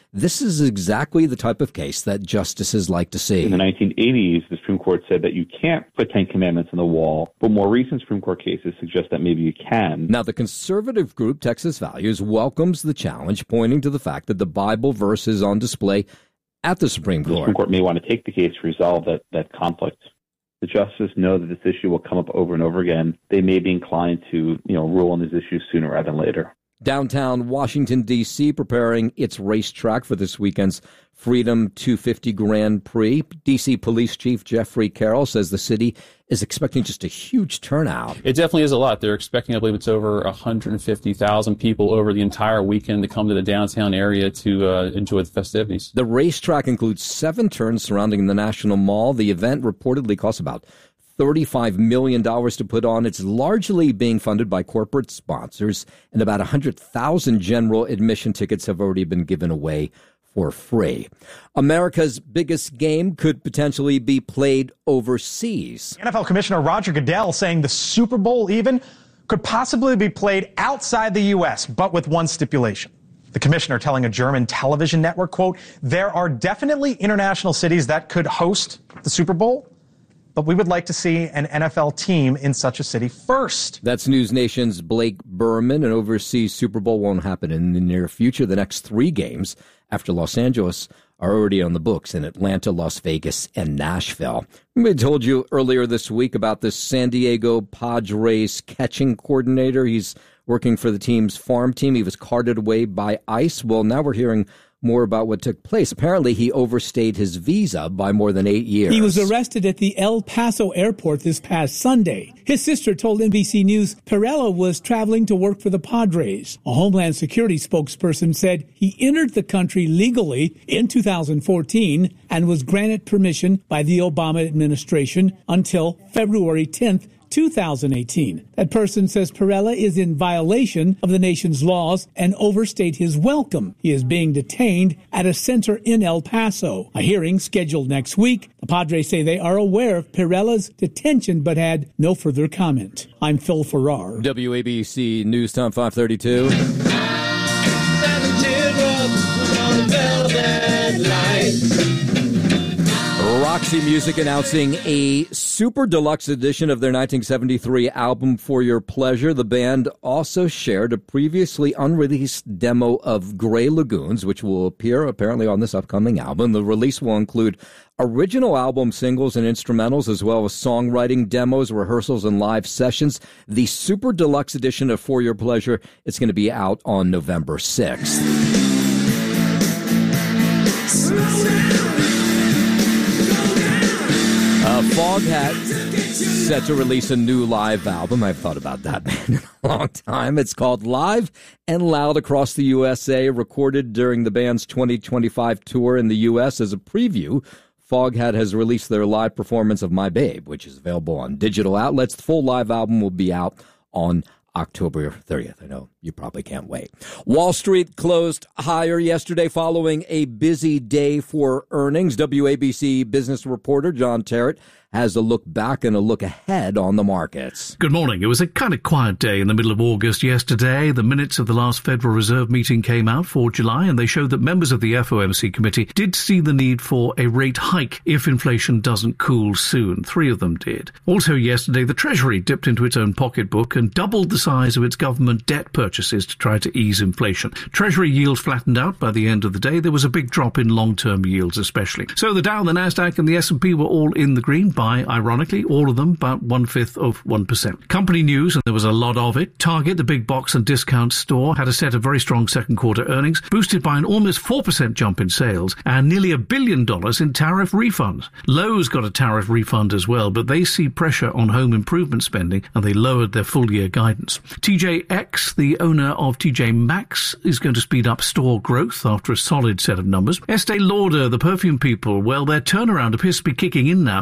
[SPEAKER 9] this is exactly the type of case that justices like to see.
[SPEAKER 7] In the nineteen eighties, the Supreme Court said that you can't put Ten Commandments on the wall, but more recent Supreme Court cases suggest that maybe you can.
[SPEAKER 9] Now, the conservative group Texas Values welcomes the challenge, pointing to the fact that the Bible verse is on display at the Supreme Court.
[SPEAKER 7] The Supreme Court may want to take the case to resolve that, that conflict. The justices know that this issue will come up over and over again. They may be inclined to, you know, rule on these issues sooner rather than later.
[SPEAKER 9] Downtown Washington, D C, preparing its racetrack for this weekend's Freedom two fifty Grand Prix. D C Police Chief Jeffrey Carroll says the city is expecting just a huge turnout.
[SPEAKER 10] It definitely is a lot. They're expecting, I believe it's over one hundred fifty thousand people over the entire weekend to come to the downtown area to uh, enjoy the festivities.
[SPEAKER 9] The racetrack includes seven turns surrounding the National Mall. The event reportedly costs about thirty-five million dollars to put on. It's largely being funded by corporate sponsors, and about one hundred thousand general admission tickets have already been given away for free. America's biggest game could potentially be played overseas.
[SPEAKER 11] N F L Commissioner Roger Goodell saying the Super Bowl even could possibly be played outside the U S, but with one stipulation. The commissioner telling a German television network, quote, there are definitely international cities that could host the Super Bowl, but we would like to see an N F L team in such a city first.
[SPEAKER 9] That's News Nation's Blake Berman. An overseas Super Bowl won't happen in the near future. The next three games after Los Angeles are already on the books in Atlanta, Las Vegas, and Nashville. We told you earlier this week about this San Diego Padres catching coordinator. He's working for the team's farm team. He was carted away by ICE. Well, now we're hearing more about what took place. Apparently, he overstayed his visa by more than eight years.
[SPEAKER 12] He was arrested at the El Paso airport this past Sunday. His sister told N B C News Perella was traveling to work for the Padres. A Homeland Security spokesperson said he entered the country legally in two thousand fourteen and was granted permission by the Obama administration until February tenth, two thousand eighteen. That person says Perella is in violation of the nation's laws and overstayed his welcome. He is being detained at a center in El Paso. A hearing scheduled next week. The Padres say they are aware of Perella's detention but had no further comment. I'm Phil Farrar.
[SPEAKER 9] W A B C News Time five thirty-two. Roxy Music announcing a super deluxe edition of their nineteen seventy-three album For Your Pleasure. The band also shared a previously unreleased demo of Grey Lagoons, which will appear apparently on this upcoming album. The release will include original album singles and instrumentals, as well as songwriting demos, rehearsals, and live sessions. The super deluxe edition of For Your Pleasure is going to be out on November sixth. Uh, Foghat set to release a new live album. I've thought about that in a long time. It's called Live and Loud Across the U S A, recorded during the band's twenty twenty-five tour in the U S. As a preview, Foghat has released their live performance of My Babe, which is available on digital outlets. The full live album will be out on October thirtieth. I know you probably can't wait. Wall Street closed higher yesterday following a busy day for earnings. W A B C business reporter John Terrett has a look back and a look ahead on the markets.
[SPEAKER 18] Good morning. It was a kind of quiet day in the middle of August yesterday. The minutes of the last Federal Reserve meeting came out for July, and they showed that members of the F O M C committee did see the need for a rate hike if inflation doesn't cool soon. Three of them did. Also yesterday, the Treasury dipped into its own pocketbook and doubled the size of its government debt purchases to try to ease inflation. Treasury yields flattened out by the end of the day. There was a big drop in long-term yields especially. So the Dow, the Nasdaq, and the S and P were all in the green by, ironically, all of them about one-fifth of one percent. Company news, and there was a lot of it. Target, the big box and discount store, had a set of very strong second-quarter earnings, boosted by an almost four percent jump in sales and nearly a billion dollars in tariff refunds. Lowe's got a tariff refund as well, but they see pressure on home improvement spending, and they lowered their full-year guidance. T J X, the owner of T J Maxx, is going to speed up store growth after a solid set of numbers. Estee Lauder, the perfume people, well, their turnaround appears to be kicking in now, and this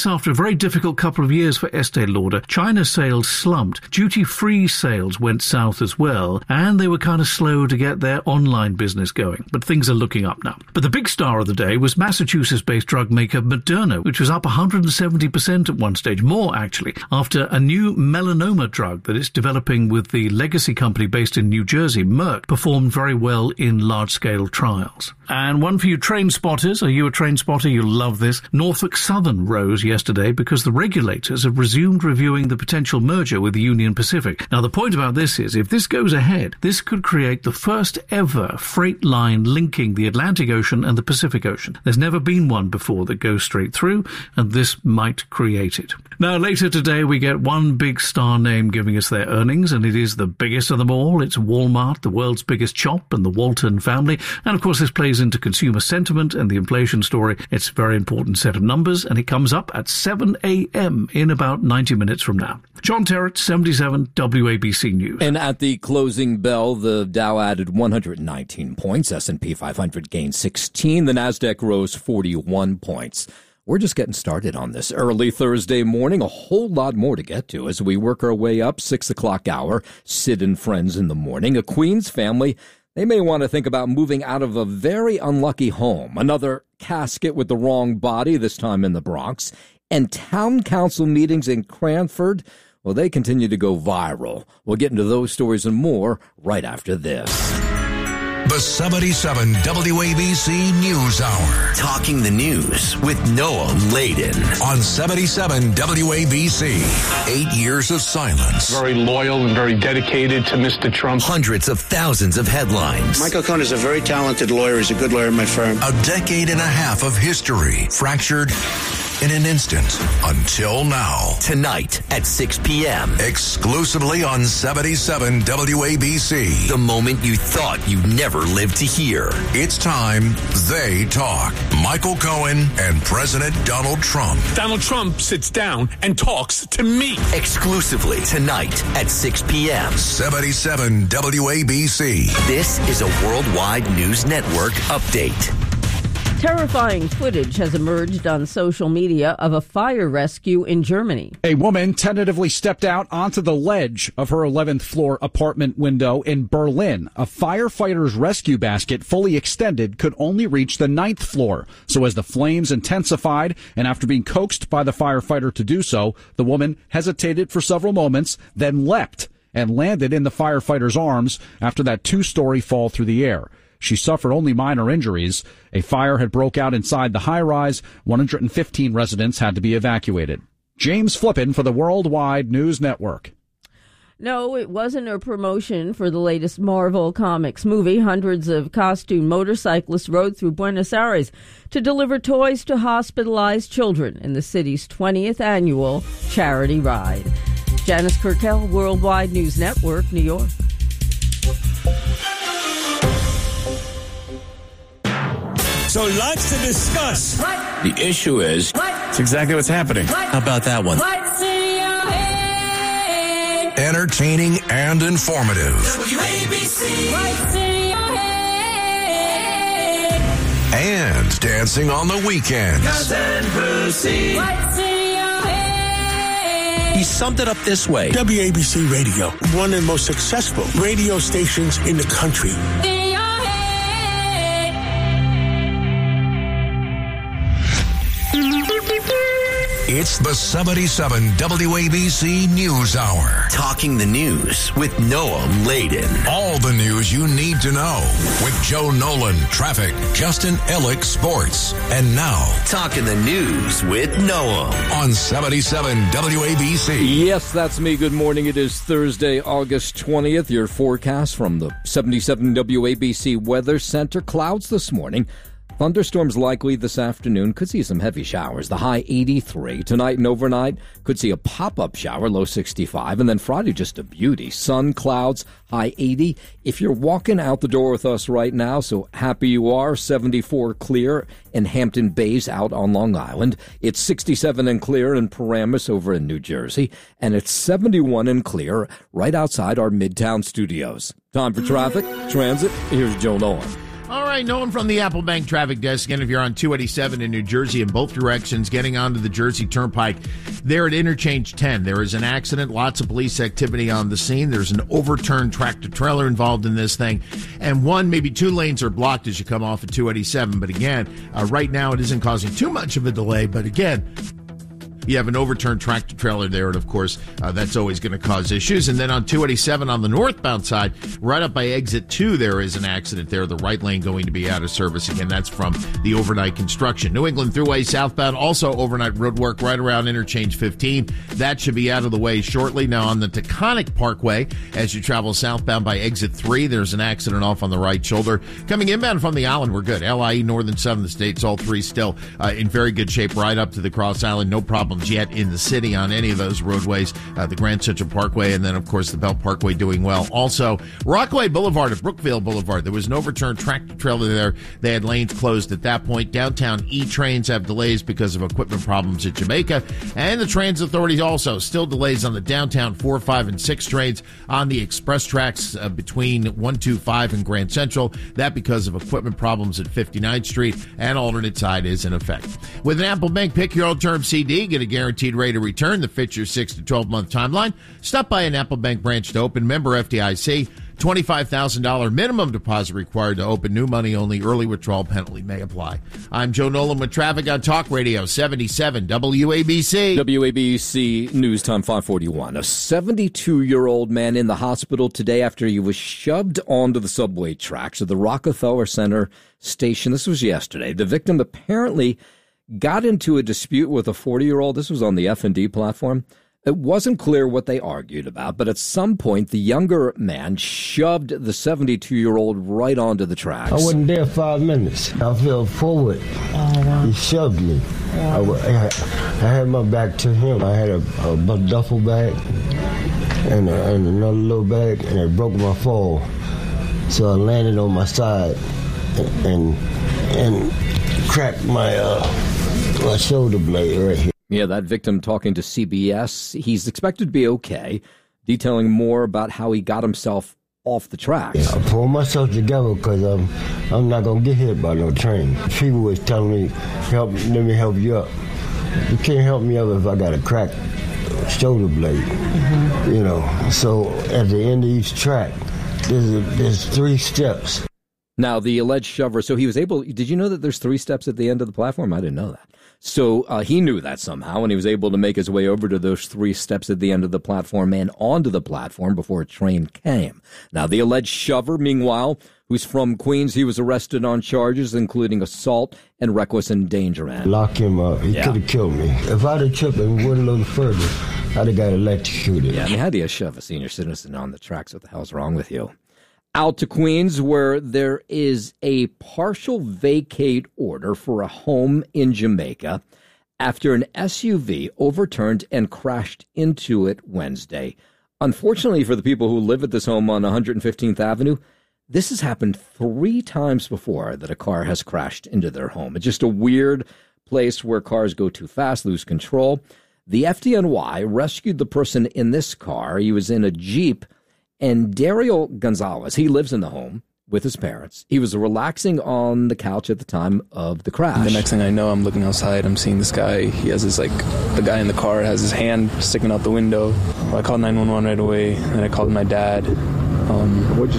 [SPEAKER 18] this after a very difficult couple of years for Estee Lauder. China sales slumped. Duty-free sales went south as well, and they were kind of slow to get their online business going. But things are looking up now. But the big star of the day was Massachusetts-based drug maker Moderna, which was up one hundred seventy percent at one stage, more actually, after a new melanoma drug that it's developing with the legacy company based in New Jersey, Merck, performed very well in large-scale trials. And one for you train spotters. Are you a train spotter? You'll love this. Norfolk Southern rose yesterday because the regulators have resumed reviewing the potential merger with Union Pacific. Now, the point about this is, if this goes ahead, this could create the first ever freight line linking the Atlantic Ocean and the Pacific Ocean. There's never been one before that goes straight through, and this might create it. Now, later today, we get one big star name giving us their earnings, and it is the biggest of them all. It's Walmart, the world's biggest shop, and the Walton family. And, of course, this plays into consumer sentiment and the inflation story. It's a very important set of numbers, and it comes up at seven a.m. in about ninety minutes from now. John Terrett, seventy-seven W A B C News.
[SPEAKER 9] And at the closing bell, the Dow added one hundred nineteen points. S and P five hundred gained sixteen. The Nasdaq rose forty-one points. We're just getting started on this early Thursday morning. A whole lot more to get to as we work our way up. Six o'clock hour. Sid and Friends in the morning. A Queens family, they may want to think about moving out of a very unlucky home. Another casket with the wrong body, this time in the Bronx. And town council meetings in Cranford, well, they continue to go viral. We'll get into those stories and more right after this.
[SPEAKER 13] The seventy-seven W A B C News Hour. Talking the news with Noah Layden. On seventy-seven W A B C. Eight years of silence.
[SPEAKER 15] Very loyal and very dedicated to Mister Trump.
[SPEAKER 13] Hundreds of thousands of headlines.
[SPEAKER 16] Michael Cohen is a very talented lawyer. He's a good lawyer in my firm.
[SPEAKER 13] A decade and a half of history. Fractured in an instant until now. Tonight at six p.m. Exclusively on seventy-seven W A B C. The moment you thought you'd never live to hear. It's time they talk. Michael Cohen and President Donald Trump.
[SPEAKER 15] Donald Trump sits down and talks to me.
[SPEAKER 13] Exclusively tonight at six p.m. seventy-seven W A B C. This is a worldwide news network update.
[SPEAKER 17] Terrifying footage has emerged on social media of a fire rescue in Germany.
[SPEAKER 19] A woman tentatively stepped out onto the ledge of her eleventh floor apartment window in Berlin. A firefighter's rescue basket, fully extended, could only reach the ninth floor. So as the flames intensified, and after being coaxed by the firefighter to do so, the woman hesitated for several moments, then leapt and landed in the firefighter's arms after that two-story fall through the air. She suffered only minor injuries. A fire had broke out inside the high-rise. one hundred fifteen residents had to be evacuated. James Flippin for the Worldwide News Network.
[SPEAKER 17] No, it wasn't a promotion for the latest Marvel Comics movie. Hundreds of costume motorcyclists rode through Buenos Aires to deliver toys to hospitalized children in the city's twentieth annual charity ride. Janice Kurkel, Worldwide News Network, New York.
[SPEAKER 26] So lots to discuss.
[SPEAKER 13] What? The issue is,
[SPEAKER 26] it's exactly what's happening.
[SPEAKER 13] What? How about that one?
[SPEAKER 26] What's in your head?
[SPEAKER 13] Entertaining and informative.
[SPEAKER 26] W A B C. What's in your head?
[SPEAKER 13] And dancing on the weekends.
[SPEAKER 26] Cousin Brucey. What's in your head?
[SPEAKER 13] He summed it up this way.
[SPEAKER 26] W A B C Radio, one of the most successful radio stations in the country.
[SPEAKER 13] It's the seventy-seven W A B C News Hour. Talking the news with Noah Layden. All the news you need to know with Joe Nolan, traffic, Justin Ellick, sports. And now, Talking the News with Noah on seventy-seven W A B C.
[SPEAKER 9] Yes, that's me. Good morning. It is Thursday, August twentieth. Your forecast from the seventy-seven W A B C Weather Center. Clouds this morning. Thunderstorms likely this afternoon. Could see some heavy showers. The high eighty-three. Tonight and overnight, could see a pop-up shower, low sixty-five. And then Friday, just a beauty. Sun, clouds, high eighty. If you're walking out the door with us right now, so happy you are, seventy-four clear in Hampton Bays out on Long Island. It's sixty-seven and clear in Paramus over in New Jersey. And it's seventy-one and clear right outside our Midtown studios. Time for traffic, transit. Here's Joe Nolan.
[SPEAKER 14] All right, no one from the Apple Bank traffic desk. Again, if you're on two eighty-seven in New Jersey in both directions, getting onto the Jersey Turnpike, there at Interchange ten, there is an accident. Lots of police activity on the scene. There's an overturned tractor-trailer involved in this thing. And one, maybe two lanes are blocked as you come off of two eighty-seven. But again, uh, right now it isn't causing too much of a delay. But again, you have an overturned tractor trailer there, and of course, uh, that's always going to cause issues. And then on two eighty-seven on the northbound side, right up by exit two, there is an accident there. The right lane going to be out of service. Again, that's from the overnight construction. New England Thruway southbound, also overnight road work right around Interchange fifteen. That should be out of the way shortly. Now on the Taconic Parkway, as you travel southbound by exit three, there's an accident off on the right shoulder. Coming inbound from the island, we're good. L I E, Northern Southern States, all three still uh, in very good shape right up to the Cross Island. No problem yet in the city on any of those roadways, uh, the Grand Central Parkway, and then, of course, the Belt Parkway doing well. Also, Rockaway Boulevard at Brookfield Boulevard, there was an overturned tractor trailer there. They had lanes closed at that point. Downtown E-trains have delays because of equipment problems at Jamaica, and the Transit Authority also still delays on the downtown four, five, and six trains on the express tracks uh, between one two five and Grand Central. That because of equipment problems at fifty-ninth Street, and alternate side is in effect. With an Apple Bank Pick Your Old Term C D, get a guaranteed rate of return that fits your six to twelve month timeline. Stop by an Apple Bank branch to open. Member F D I C. twenty-five thousand dollars minimum deposit required to open. New money only. Early withdrawal penalty may apply. I'm Joe Nolan with traffic on Talk Radio seventy-seven W A B C.
[SPEAKER 9] W A B C News Time five forty-one. A seventy-two-year-old man in the hospital today after he was shoved onto the subway tracks at the Rockefeller Center station. This was yesterday. The victim apparently got into a dispute with a forty-year-old. This was on the F and D platform. It wasn't clear what they argued about, but at some point, the younger man shoved the seventy-two-year-old right onto the tracks.
[SPEAKER 2] I wasn't there five minutes. I fell forward. Oh, wow. He shoved me. I, I, I had my back to him. I had a, a duffel bag and, a, and another little bag, and it broke my fall. So I landed on my side and and cracked my uh, my shoulder blade right here.
[SPEAKER 9] Yeah, that victim talking to C B S. He's expected to be okay, detailing more about how he got himself off the tracks.
[SPEAKER 2] Yeah, I pulled myself together because I'm, I'm not going to get hit by no train. People was telling me, help, let me help you up. You can't help me up if I got a cracked shoulder blade. Mm-hmm. You know, so at the end of each track, there's, a, there's three steps.
[SPEAKER 9] Now, the alleged shover, so he was able, did you know that there's three steps at the end of the platform? I didn't know that. So uh, he knew that somehow, and he was able to make his way over to those three steps at the end of the platform and onto the platform before a train came. Now, the alleged shover, meanwhile, who's from Queens, he was arrested on charges including assault and reckless endangerment.
[SPEAKER 2] Lock him up. He
[SPEAKER 9] Yeah.
[SPEAKER 2] could have killed me. If I'd have tripped and went a little further, I'd have got electrocuted.
[SPEAKER 9] Yeah, I mean, how do you shove a senior citizen on the tracks? What the hell's wrong with you? Out to Queens, where there is a partial vacate order for a home in Jamaica after an S U V overturned and crashed into it Wednesday. Unfortunately for the people who live at this home on one hundred fifteenth Avenue, this has happened three times before that a car has crashed into their home. It's just a weird place where cars go too fast, lose control. The F D N Y rescued the person in this car. He was in a Jeep. And Dario Gonzalez, he lives in the home with his parents. He was relaxing on the couch at the time of the crash.
[SPEAKER 3] The next thing I know, I'm looking outside. I'm seeing this guy. He has his, like, the guy in the car has his hand sticking out the window. Well, I called nine one one right away, and I called my dad. Um,
[SPEAKER 9] What'd you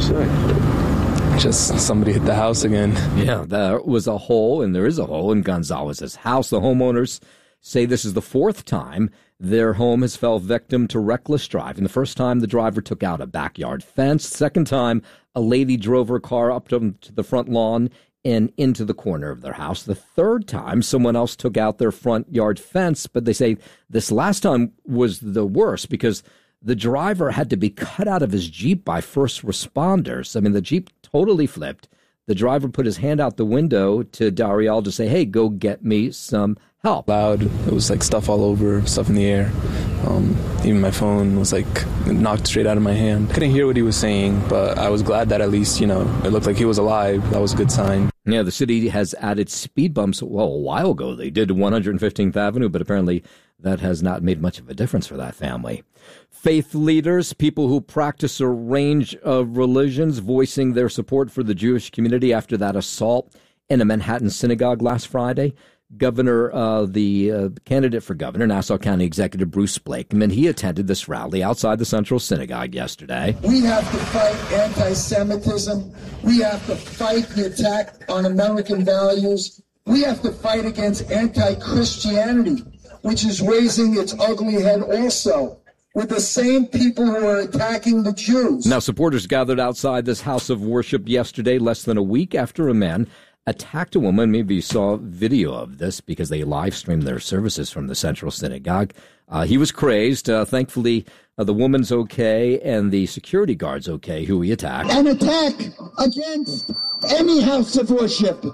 [SPEAKER 9] say?
[SPEAKER 3] Just somebody hit the house again.
[SPEAKER 9] Yeah, there was a hole, and there is a hole in Gonzalez's house. The homeowners say this is the fourth time their home has fell victim to reckless driving. The first time, the driver took out a backyard fence. Second time, a lady drove her car up to the front lawn and into the corner of their house. The third time, someone else took out their front yard fence, but they say this last time was the worst because the driver had to be cut out of his Jeep by first responders. I mean, the Jeep totally flipped. The driver put his hand out the window to Dario to say, hey, go get me some help.
[SPEAKER 3] Loud. It was like stuff all over, stuff in the air. Um, even my phone was like knocked straight out of my hand. Couldn't hear what he was saying, but I was glad that at least, you know, it looked like he was alive. That was a good sign.
[SPEAKER 9] Yeah, the city has added speed bumps. Well, a while ago they did one hundred fifteenth Avenue, but apparently that has not made much of a difference for that family. Faith leaders, people who practice a range of religions, voicing their support for the Jewish community after that assault in a Manhattan synagogue last Friday. Governor, uh, the uh, candidate for governor, Nassau County Executive Bruce Blakeman, he attended this rally outside the Central Synagogue yesterday.
[SPEAKER 20] We have to fight anti-Semitism. We have to fight the attack on American values. We have to fight against anti-Christianity, which is raising its ugly head also, with the same people who are attacking the Jews.
[SPEAKER 9] Now, supporters gathered outside this house of worship yesterday, less than a week after a man attacked a woman. Maybe you saw video of this because they live streamed their services from the Central Synagogue. Uh, he was crazed. Uh, thankfully, uh, the woman's okay and the security guard's okay who he attacked.
[SPEAKER 20] An attack against any house of worship